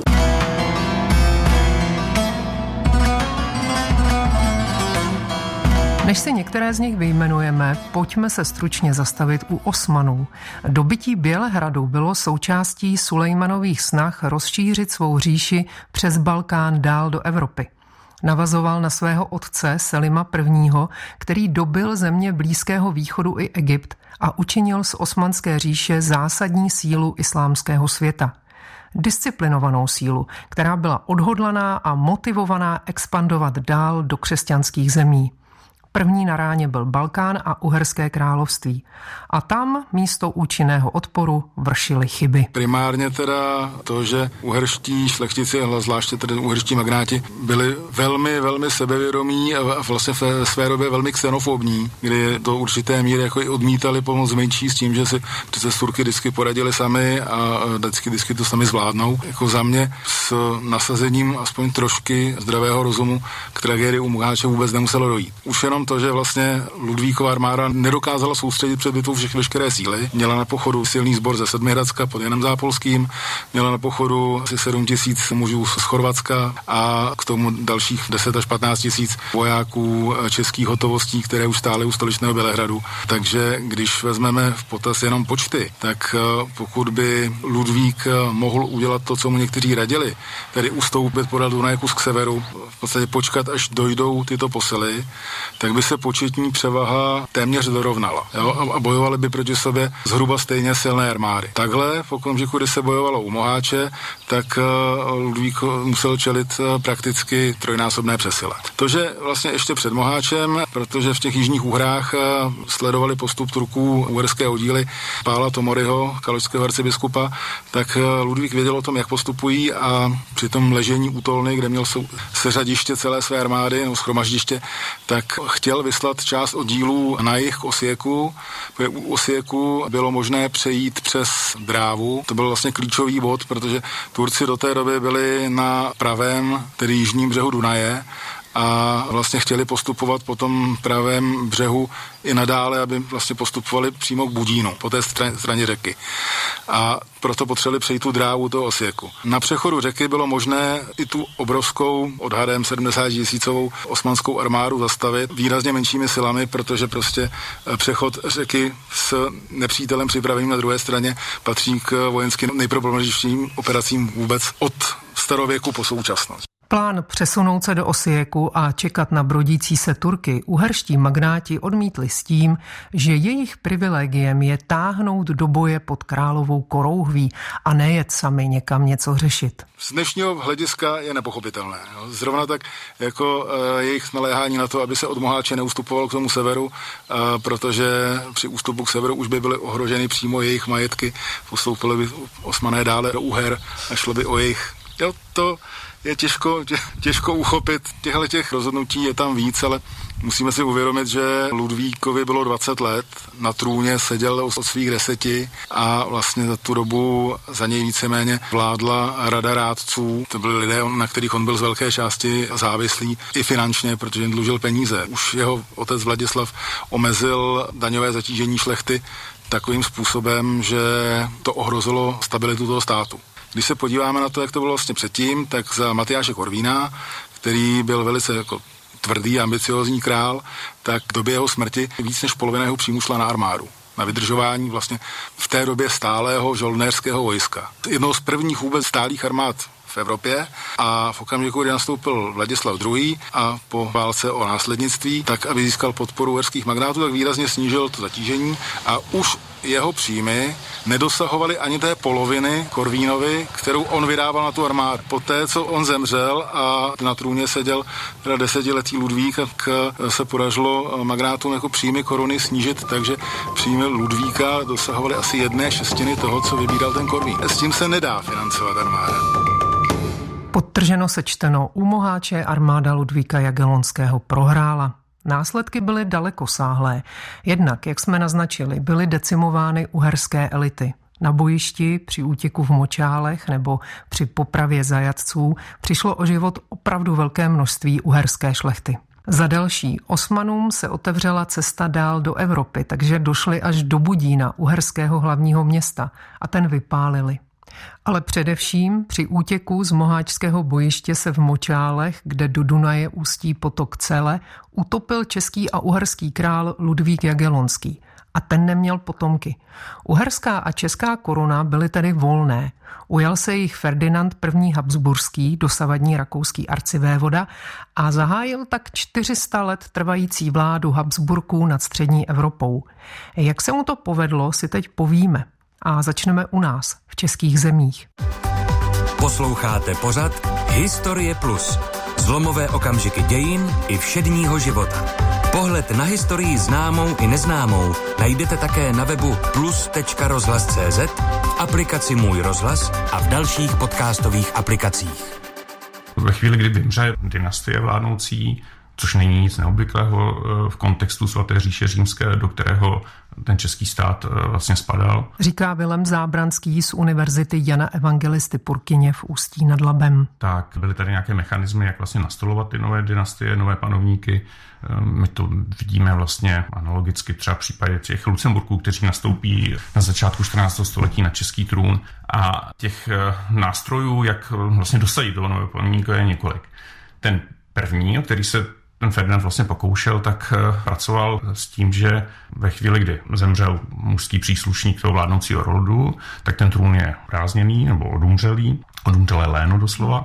Než si některé z nich vyjmenujeme, pojďme se stručně zastavit u Osmanů. Dobytí Bělehradu bylo součástí Sulejmanových snah rozšířit svou říši přes Balkán dál do Evropy. Navazoval na svého otce Selima I., který dobyl země Blízkého východu i Egypt a učinil z Osmanské říše zásadní sílu islámského světa. Disciplinovanou sílu, která byla odhodlaná a motivovaná expandovat dál do křesťanských zemí. První na ráně byl Balkán a Uherské království. A tam místo účinného odporu vršili chyby. Primárně teda to, že uherští šlechtici, zvláště tedy uherští magnáti, byli velmi, velmi sebevědomí a vlastně v své době velmi xenofobní, kdy do určité míry jako i odmítali pomoc menší s tím, že si přece s Turky vždycky poradili sami a vždycky, vždycky to sami zvládnou. Jako za mě s nasazením aspoň trošky zdravého rozumu k tragédii u Moháče vůbec nemuselo dojít. Už jenom to, že vlastně Ludvíkova armáda nedokázala soustředit před bitvou všech veškeré síly. Měla na pochodu silný sbor ze Sedmihradska pod Janem Zápolským, měla na pochodu asi sedm tisíc mužů z Chorvatska a k tomu dalších deset až patnáct tisíc vojáků českých hotovostí, které už stály u stoličného Bělehradu. Takže když vezmeme v potaz jenom počty, tak pokud by Ludvík mohl udělat to, co mu někteří radili, tedy ustoupit podél Dunaje kus k severu, v podstatě počkat, až dojdou tyto posily, tak by se početní převaha téměř dorovnala. Jo? A bojovali by proti sobě zhruba stejně silné armády. Takhle v okamžiku, kdy se bojovalo u Moháče, tak Ludvík musel čelit prakticky trojnásobné přesile. To, že vlastně ještě před Moháčem, protože v těch jižních úhrách sledovali postup Turků uherské oddíly Pála Tomoryho, kaločského arcibiskupa, tak Ludvík věděl o tom, jak postupují a při tom ležení útolny, kde měl seřadiště celé své armády nebo shromaždiště, tak chtěl vyslat část oddílů na jih k Osijek,u, protože u Osijeku bylo možné přejít přes Drávu. To byl vlastně klíčový bod, protože Turci do té doby byli na pravém, tedy jižním břehu Dunaje a vlastně chtěli postupovat po tom pravém břehu i nadále, aby vlastně postupovali přímo k Budínu, po té straně řeky. A proto potřebovali přejít tu Drávu toho Osijeku. Na přechodu řeky bylo možné i tu obrovskou, odhadem sedmdesát tisícovou osmanskou armádu zastavit výrazně menšími silami, protože prostě přechod řeky s nepřítelem připraveným na druhé straně patří k vojensky nejproblematičtějším operacím vůbec od starověku po současnost. Plán přesunout se do Osijeku a čekat na brodící se Turky uherští magnáti odmítli s tím, že jejich privilegiem je táhnout do boje pod královou korouhví a nejet sami někam něco řešit. Z dnešního hlediska je nepochopitelné. Zrovna tak jako e, jejich naléhání na to, aby se od Moháče neustupoval k tomu severu, e, protože při ústupu k severu už by byly ohroženy přímo jejich majetky, postoupily by Osmané dále do Uher a šlo by o jejich. Jo, to je těžko, tě, těžko uchopit. Těchto těch rozhodnutí je tam víc, ale musíme si uvědomit, že Ludvíkovi bylo dvacet let, na trůně seděl od svých deseti a vlastně za tu dobu za něj víceméně vládla rada rádců. To byli lidé, na kterých on byl z velké části závislý i finančně, protože jim dlužil peníze. Už jeho otec Vladislav omezil daňové zatížení šlechty takovým způsobem, že to ohrozilo stabilitu toho státu. Když se podíváme na to, jak to bylo vlastně předtím, tak za Matyáše Korvína, který byl velice jako tvrdý, ambiciozní král, tak v době jeho smrti víc než polovina jeho příjmu šla na armádu, na vydržování vlastně v té době stálého žoldnéřského vojska. Jednou z prvních vůbec stálých armád v Evropě a v okamžiku, kdy nastoupil Vladislav druhý. a po válce o následnictví, tak aby získal podporu uherských magnátů, tak výrazně snížil to zatížení a už jeho příjmy nedosahovaly ani té poloviny Korvínovi, kterou on vydával na tu armádu. Poté, co on zemřel a na trůně seděl teda desetiletý Ludvík, tak se podařilo magnátům jako příjmy koruny snížit, takže příjmy Ludvíka dosahovaly asi jedné šestiny toho, co vybíral ten Korvín. S tím se nedá financovat armáda. Podtrženo sečteno, u Moháče armáda Ludvíka Jagellonského prohrála. Následky byly dalekosáhlé. Jednak, jak jsme naznačili, byly decimovány uherské elity. Na bojišti, při útěku v Močálech nebo při popravě zajatců přišlo o život opravdu velké množství uherské šlechty. Za další, Osmanům se otevřela cesta dál do Evropy, takže došli až do Budína, uherského hlavního města, a ten vypálili. Ale především při útěku z moháčského bojiště se v Močálech, kde do Dunaje ústí potok Cele, utopil český a uherský král Ludvík Jagellonský. A ten neměl potomky. Uherská a česká koruna byly tedy volné. Ujal se jich Ferdinand první. Habsburský, dosavadní rakouský arcivévoda, a zahájil tak čtyři sta let trvající vládu Habsburků nad střední Evropou. Jak se mu to povedlo, si teď povíme. A začneme u nás, v českých zemích. Posloucháte pořad Historie plus. Zlomové okamžiky dějin i všedního života. Pohled na historii známou i neznámou najdete také na webu plus tečka rozhlas tečka cé zet, v aplikaci Můj rozhlas a v dalších podcastových aplikacích. Ve chvíli, kdy vymře dynastie vládnoucí, což není nic neobvyklého v kontextu svaté říše římské, do kterého ten český stát vlastně spadal. Říká Vilém Zábranský z Univerzity Jana Evangelisty Purkyně v Ústí nad Labem. Tak byly tady nějaké mechanismy, jak vlastně nastolovat ty nové dynastie, nové panovníky. My to vidíme vlastně analogicky třeba v případě těch Lucemburků, kteří nastoupí na začátku čtrnáctého století na český trůn, a těch nástrojů, jak vlastně dosadit toho nového panovníka, je několik. Ten první, o který se ten Ferdinand vlastně pokoušel, tak pracoval s tím, že ve chvíli, kdy zemřel mužský příslušník toho vládnoucího rodu, tak ten trůn je prázdněný nebo odumřelý, odumřelé léno doslova,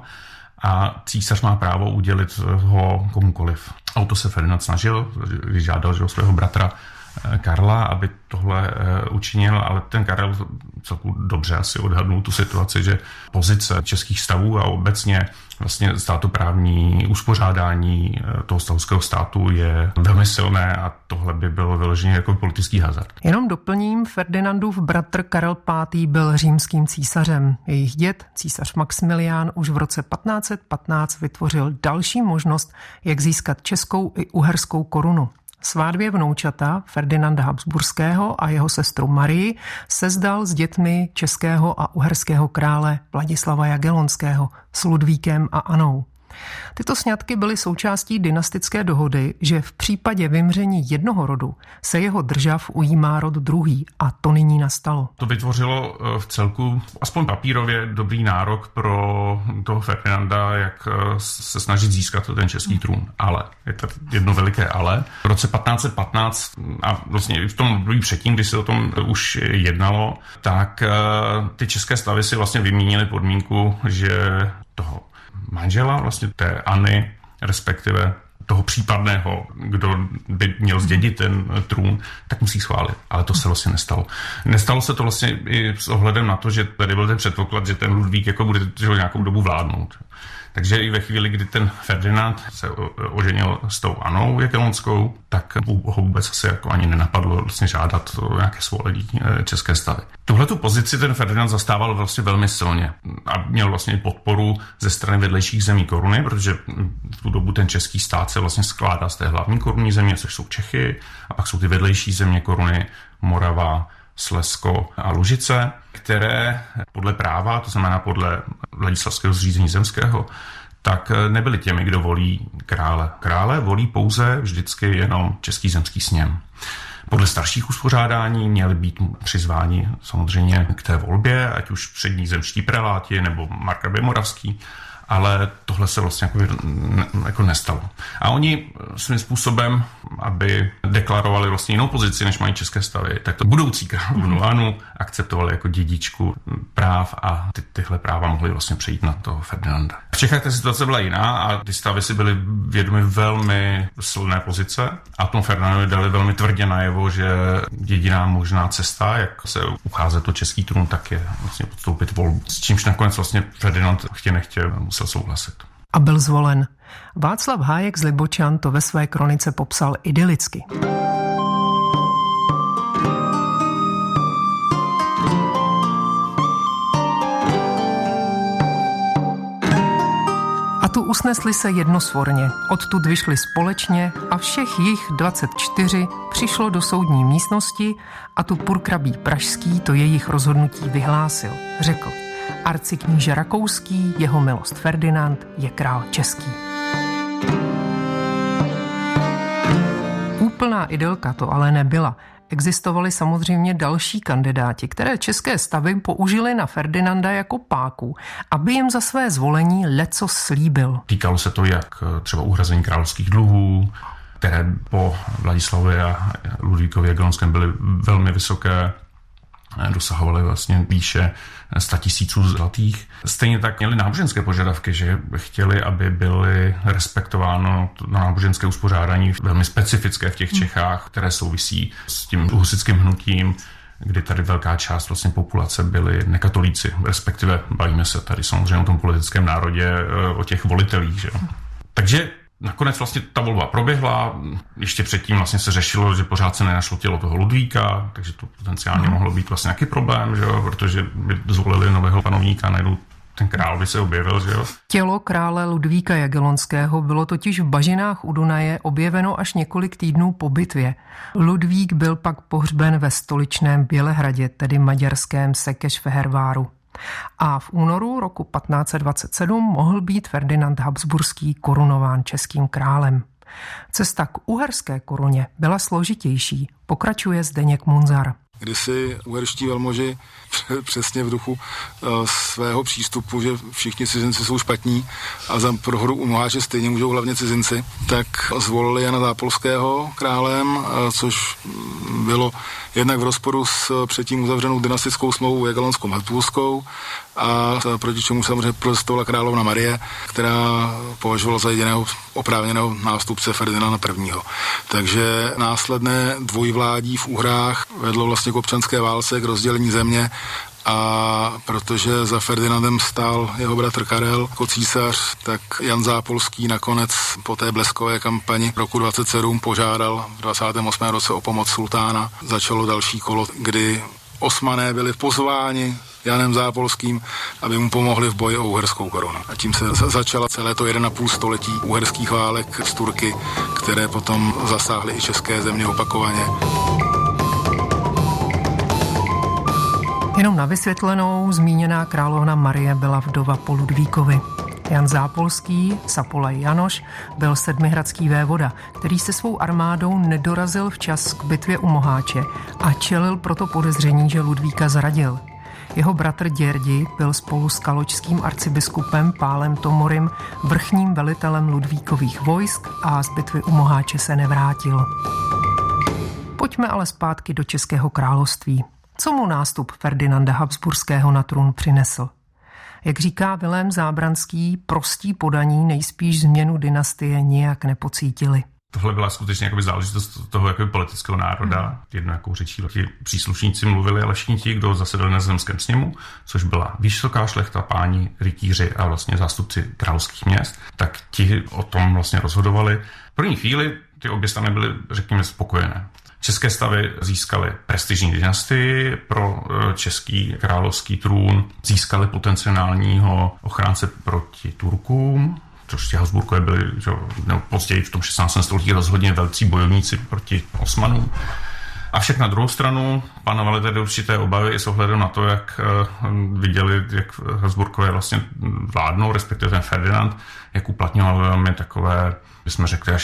a císař má právo udělit ho komukoliv. A o to se Ferdinand snažil, vyžádal že svého bratra Karla, aby tohle učinil, ale ten Karel celku dobře asi odhadnul tu situaci, že pozice českých stavů a obecně vlastně státoprávní uspořádání toho stavovského státu je velmi silné a tohle by bylo vyloženě jako politický hazard. Jenom doplním, Ferdinandův bratr Karel pátý. byl římským císařem. Jejich děd, císař Maxmilián, už v roce patnáct set patnáct vytvořil další možnost, jak získat českou i uherskou korunu. Svá dvě vnoučata, Ferdinanda Habsburského a jeho sestru Marii, sezdal s dětmi českého a uherského krále Vladislava Jagellonského s Ludvíkem a Anou. Tyto sňatky byly součástí dynastické dohody, že v případě vymření jednoho rodu se jeho držav ujímá rod druhý, a to nyní nastalo. To vytvořilo v celku aspoň papírově dobrý nárok pro toho Ferdinanda, jak se snažit získat ten český trůn. Ale, je to jedno veliké ale. V roce patnáct set patnáct a vlastně v tom období předtím, kdy se o tom už jednalo, tak ty české stavy si vlastně vymínily podmínku, že toho manžela, vlastně té Anny, respektive toho případného, kdo by měl zdědit ten trůn, tak musí schválit. Ale to se vlastně nestalo. Nestalo se to vlastně i s ohledem na to, že tady byl ten předpoklad, že ten Ludvík jako bude nějakou dobu vládnout. Takže i ve chvíli, kdy ten Ferdinand se oženil s tou Anou Jagellonskou, tak ho vůbec asi jako ani nenapadlo vlastně žádat o nějaké svolení české stavy. Tuhletu pozici ten Ferdinand zastával vlastně velmi silně a měl vlastně podporu ze strany vedlejších zemí koruny, protože v tu dobu ten český stát se vlastně skládá z té hlavní korunní země, což jsou Čechy, a pak jsou ty vedlejší země koruny, Morava, Slezsko a Lužice, které podle práva, to znamená podle Vladislavského zřízení zemského, tak nebyli těmi, kdo volí krále. Krále volí pouze vždycky jenom český zemský sněm. Podle starších uspořádání měli být přizváni samozřejmě k té volbě, ať už přední zemští preláti nebo markrabě moravský, ale tohle se vlastně jako, ne, jako nestalo. A oni svým způsobem, aby deklarovali vlastně jinou pozici, než mají české stavy, tak to budoucí královnu Anu akceptovali jako dědičku práv a ty, tyhle práva mohly vlastně přejít na toho Ferdinanda. V Čechách ta situace byla jiná a ty stavy si byly vědomi velmi silné pozice a tomu Ferdinandovi dali velmi tvrdě najevo, že jediná možná cesta, jak se ucházet o český trůn, tak je vlastně podstoupit volbu. S čímž nakonec vlastně Ferdinand chtě nechtě musel souhlasit. A byl zvolen. Václav Hájek z Libočan to ve své kronice popsal idylicky. A tu usnesli se jednosvorně, odtud vyšli společně a všech jich dvacet čtyři přišlo do soudní místnosti a tu purkrabí pražský to jejich rozhodnutí vyhlásil. Řekl: arcikníže rakouský, jeho milost Ferdinand je král český. Úplná idylka to ale nebyla. Existovali samozřejmě další kandidáti, které české stavy použili na Ferdinanda jako páku, aby jim za své zvolení leco slíbil. Týkalo se to jak třeba uhrazení královských dluhů, které po Vladislavě a Ludvíkově Jagellonském byly velmi vysoké, dosahovaly vlastně výše sta tisíců zlatých. Stejně tak měli náboženské požadavky, že chtěli, aby byly respektováno náboženské uspořádání velmi specifické v těch Čechách, které souvisí s tím husitským hnutím, kdy tady velká část vlastně populace byli nekatolíci, respektive bavíme se tady samozřejmě o tom politickém národě, o těch volitelích. Že? Takže nakonec vlastně ta volba proběhla, ještě předtím vlastně se řešilo, že pořád se nenašlo tělo toho Ludvíka, takže to potenciálně mohlo být vlastně nějaký problém, že jo? Protože by zvolili nového panovníka, najednou ten král by se objevil, že jo. Tělo krále Ludvíka Jagellonského bylo totiž v bažinách u Dunaje objeveno až několik týdnů po bitvě. Ludvík byl pak pohřben ve stoličném Bělehradě, tedy maďarském Székesfehérváru. A v únoru roku patnáct set dvacet sedm mohl být Ferdinand Habsburský korunován českým králem. Cesta k uherské koruně byla složitější, pokračuje Zdeněk Munzar. Kdysi uherští velmoži přesně v duchu svého přístupu, že všichni cizinci jsou špatní a za prohru u Moháče stejně můžou hlavně cizinci, tak zvolili Jana Zápolského králem, což bylo jednak v rozporu s předtím uzavřenou dynastickou smlouvou Jagellonskou Habsburskou a proti čemu samozřejmě protestovala královna Marie, která považovala za jediného oprávněného nástupce Ferdinanda prvního. Takže následné dvojvládí v Uhrách vedlo vlastně k občanské válce, k rozdělení země, a protože za Ferdinandem stál jeho bratr Karel jako císař, tak Jan Zápolský nakonec po té bleskové kampani roku dvacet sedm požádal v dvacátém osmém roce o pomoc sultána. Začalo další kolo, kdy Osmané byli pozváni Janem Zápolským, aby mu pomohli v boji o uherskou korunu. A tím se začala celé to jeden a půl století uherských válek s Turky, které potom zasáhly i české země opakovaně. Jenom na vysvětlenou, zmíněná královna Marie byla vdova po Ludvíkovi. Jan Zápolský, Sapolaj Janoš, byl sedmihradský vévoda, který se svou armádou nedorazil včas k bitvě u Moháče a čelil proto podezření, že Ludvíka zradil. Jeho bratr Děrdi byl spolu s kaločským arcibiskupem Pálem Tomorym vrchním velitelem Ludvíkových vojsk a z bitvy u Moháče se nevrátil. Pojďme ale zpátky do Českého království. Co mu nástup Ferdinanda Habsburského na trůn přinesl? Jak říká Vilém Zábranský, prostí podaní nejspíš změnu dynastie nijak nepocítili. Tohle byla skutečně jakoby záležitost toho jakoby politického národa. Hmm. Jedno jakou řečí ti příslušníci mluvili, ale všichni ti, kdo zasedali na zemském sněmu, což byla vysoká šlechta, páni, rytíři a vlastně zástupci královských měst, tak ti o tom vlastně rozhodovali. V první chvíli ty obě strany byly, řekněme, spokojené. České stavy získaly prestižní dynastii pro český královský trůn, získaly potenciálního ochránce proti Turkům, což ti Habsburkové byli, že, nebo později v tom šestnáctém století rozhodně velcí bojovníci proti Osmanům. Avšak na druhou stranu panovaly tedy určité obavy i s ohledem na to, jak viděli, jak Habsburkové vlastně vládnou, respektive ten Ferdinand, jak uplatňoval velmi takové, bychom řekli, až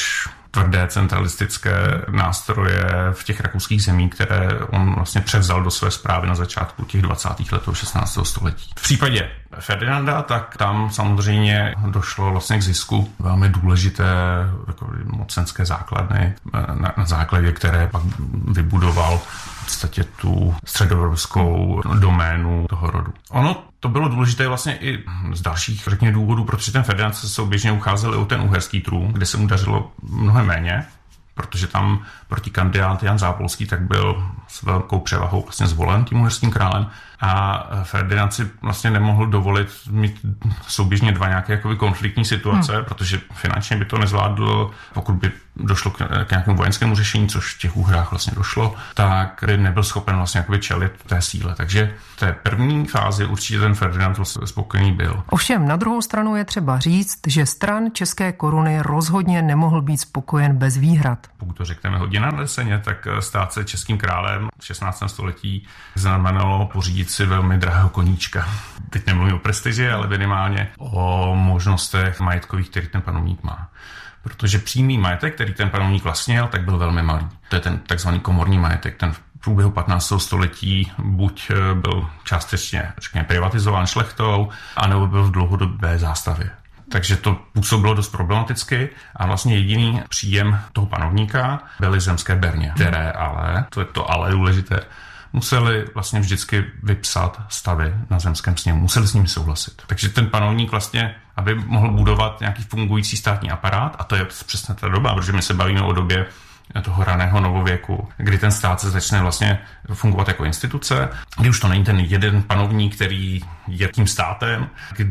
tvrdé centralistické nástroje v těch rakouských zemích, které on vlastně převzal do své správy na začátku těch dvacátých let šestnáctého století. V případě Ferdinanda, tak tam samozřejmě došlo vlastně k zisku velmi důležité jako mocenské základny, na, na základě které pak vybudoval v podstatě tu středoevropskou doménu toho rodu. Ono to bylo důležité vlastně i z dalších, řekněme, důvodů, protože ten Ferdinand se souběžně ucházel i o ten uherský trůn, kde se mu dařilo mnohem méně, protože tam proti kandidát Jan Zápolský tak byl s velkou převahou vlastně zvolen tím uherským králem a Ferdinand si vlastně nemohl dovolit mít souběžně dva nějaké jakoby konfliktní situace, hmm. protože finančně by to nezvládl, pokud by došlo k, k nějakému vojenskému řešení, což v těch úhrách vlastně došlo, tak by nebyl schopen vlastně jakoby čelit té síle. Takže v té první fázi určitě ten Ferdinand vlastně spokojený byl. Ovšem na druhou stranu je třeba říct, že stran české koruny rozhodně nemohl být spokojen bez výhrad. Pokud to řekneme hodně nadneseně, tak stát se českým králem v šestnáctém století znamenalo pořídit si velmi drahého koníčka. Teď nemluvím o prestiži, ale minimálně o možnostech majetkových, který ten panovník má. Protože přímý majetek, který ten panovník vlastnil, tak byl velmi malý. To je ten takzvaný komorní majetek. Ten v průběhu patnáctého století buď byl částečně, řekněme, privatizován šlechtou, anebo byl v dlouhodobé zástavě. Takže to působilo dost problematicky a vlastně jediný příjem toho panovníka byly zemské berně, které ale, to je to ale důležité, museli vlastně vždycky vypsat stavy na zemském sněmu, museli s nimi souhlasit. Takže ten panovník vlastně, aby mohl budovat nějaký fungující státní aparát, a to je přesně ta doba, protože my se bavíme o době toho raného novověku, kdy ten stát se začne vlastně fungovat jako instituce, kdy už to není ten jeden panovník, který je tím státem,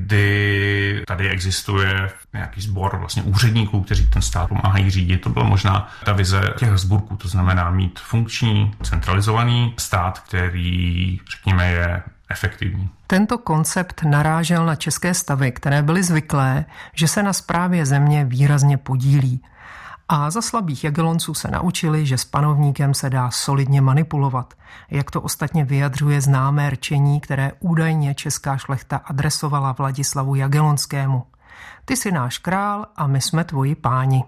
kdy tady existuje nějaký sbor vlastně úředníků, kteří ten stát pomáhají řídit. To byla možná ta vize těch Habsburků, to znamená mít funkční, centralizovaný stát, který, řekněme, je efektivní. Tento koncept narážel na české stavy, které byly zvyklé, že se na správě země výrazně podílí. A za slabých Jagellonců se naučili, že s panovníkem se dá solidně manipulovat, jak to ostatně vyjadřuje známé rčení, které údajně česká šlechta adresovala Vladislavu Jagellonskému. Ty jsi náš král a my jsme tvoji páni.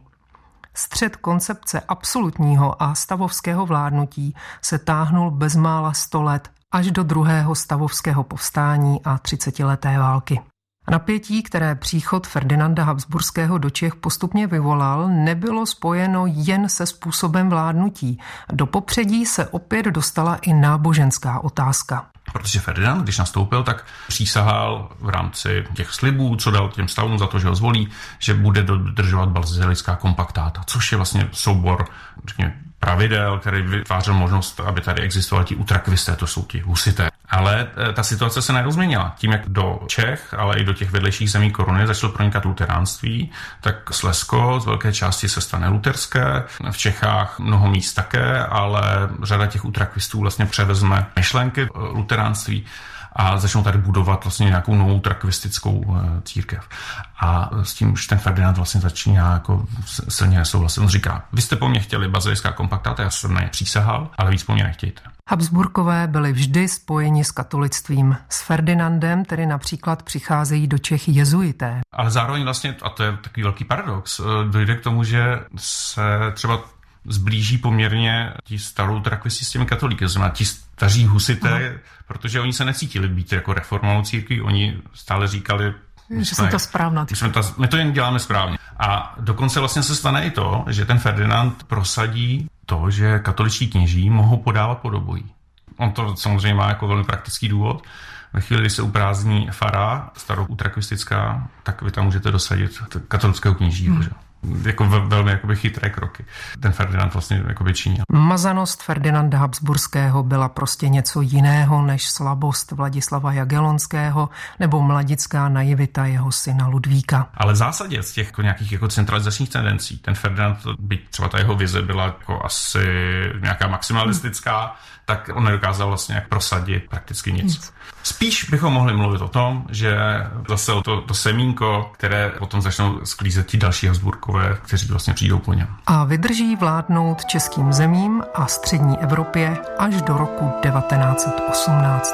Střed koncepce absolutního a stavovského vládnutí se táhnul bezmála sto let až do druhého stavovského povstání a třicetileté války. Napětí, které příchod Ferdinanda Habsburského do Čech postupně vyvolal, nebylo spojeno jen se způsobem vládnutí. Do popředí se opět dostala i náboženská otázka. Protože Ferdinand, když nastoupil, tak přísahal v rámci těch slibů, co dal těm stavům za to, že ho zvolí, že bude dodržovat bazilická kompaktáta, což je vlastně soubor, řekněme, pravidel, který vytvářel možnost, aby tady existovali ti utrakvisté, to jsou ti husité. Ale ta situace se najednou změnila. Tím, jak do Čech, ale i do těch vedlejších zemí koruny začalo pronikat luteránství, tak Slezsko z velké části se stane luterské, v Čechách mnoho míst také, ale řada těch utrakvistů vlastně převezme myšlenky luteránství a začnou tady budovat vlastně nějakou novou trakvistickou církev. A s tím už ten Ferdinand vlastně začíná jako silně nesouhlasit. On říká, vy jste po mně chtěli bazilická kompaktáta, já jsem na ně přísahal, ale víc po mně nechtějte. Habsburkové byli vždy spojeni s katolictvím. S Ferdinandem tedy například přicházejí do Čech jezuité. Ale zároveň vlastně, a to je takový velký paradox, dojde k tomu, že se třeba zblíží poměrně ti starou trakvisti s těmi katolíky, znamená ti staří husité, Aha. protože oni se necítili být jako reformovanou církví, oni stále říkali, že jsme to správná. My, to, my to jen děláme správně. A dokonce vlastně se stane i to, že ten Ferdinand prosadí to, že katoličtí kněží mohou podávat podobojí. On to samozřejmě má jako velmi praktický důvod. Ve chvíli, kdy se uprázdní fara staroutrakvistická, tak vy tam můžete dosadit katolického kněžího. Hmm. Jako velmi jakoby chytré kroky. Ten Ferdinand vlastně jakoby činil. Mazanost Ferdinanda Habsburského byla prostě něco jiného než slabost Vladislava Jagellonského nebo mladická naivita jeho syna Ludvíka. Ale v zásadě z těch jako nějakých jako centralizačních tendencí ten Ferdinand, byť třeba ta jeho vize byla jako asi nějaká maximalistická, hmm. tak on nedokázal vlastně jak prosadit prakticky nic. nic. Spíš bychom mohli mluvit o tom, že zase to, to semínko, které potom začnou sklízet ti další Habsburkové, kteří vlastně přijdou po něm. A vydrží vládnout českým zemím a střední Evropě až do roku devatenáct set osmnáct.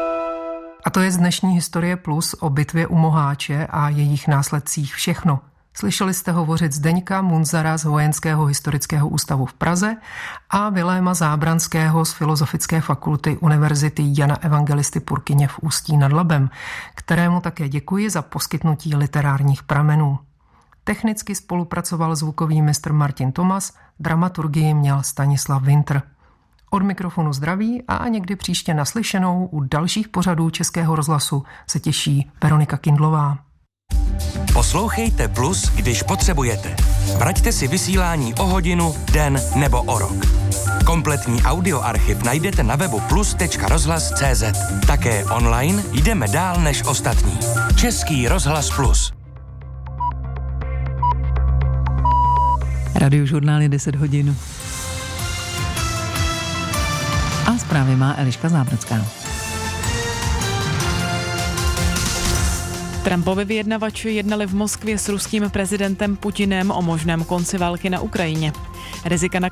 A to je z dnešní Historie Plus o bitvě u Moháče a jejich následcích všechno. Slyšeli jste hovořit Zdeňka Munzara z Vojenského historického ústavu v Praze a Viléma Zábranského z Filozofické fakulty Univerzity Jana Evangelisty Purkyně v Ústí nad Labem, kterému také děkuji za poskytnutí literárních pramenů. Technicky spolupracoval zvukový mistr Martin Tomas, dramaturgii měl Stanislav Winter. Od mikrofonu zdraví a někdy příště naslyšenou u dalších pořadů Českého rozhlasu se těší Veronika Kindlová. Poslouchejte Plus, když potřebujete. Vraťte si vysílání o hodinu, den nebo o rok. Kompletní audioarchiv najdete na webu plus tečka rozhlas tečka cé zet. Také online jdeme dál než ostatní. Český rozhlas Plus. Radiožurnál je deset hodin. A zprávy má Eliška Zábrodská. Trumpovi vyjednavači jednali v Moskvě s ruským prezidentem Putinem o možném konci války na Ukrajině. Rizika na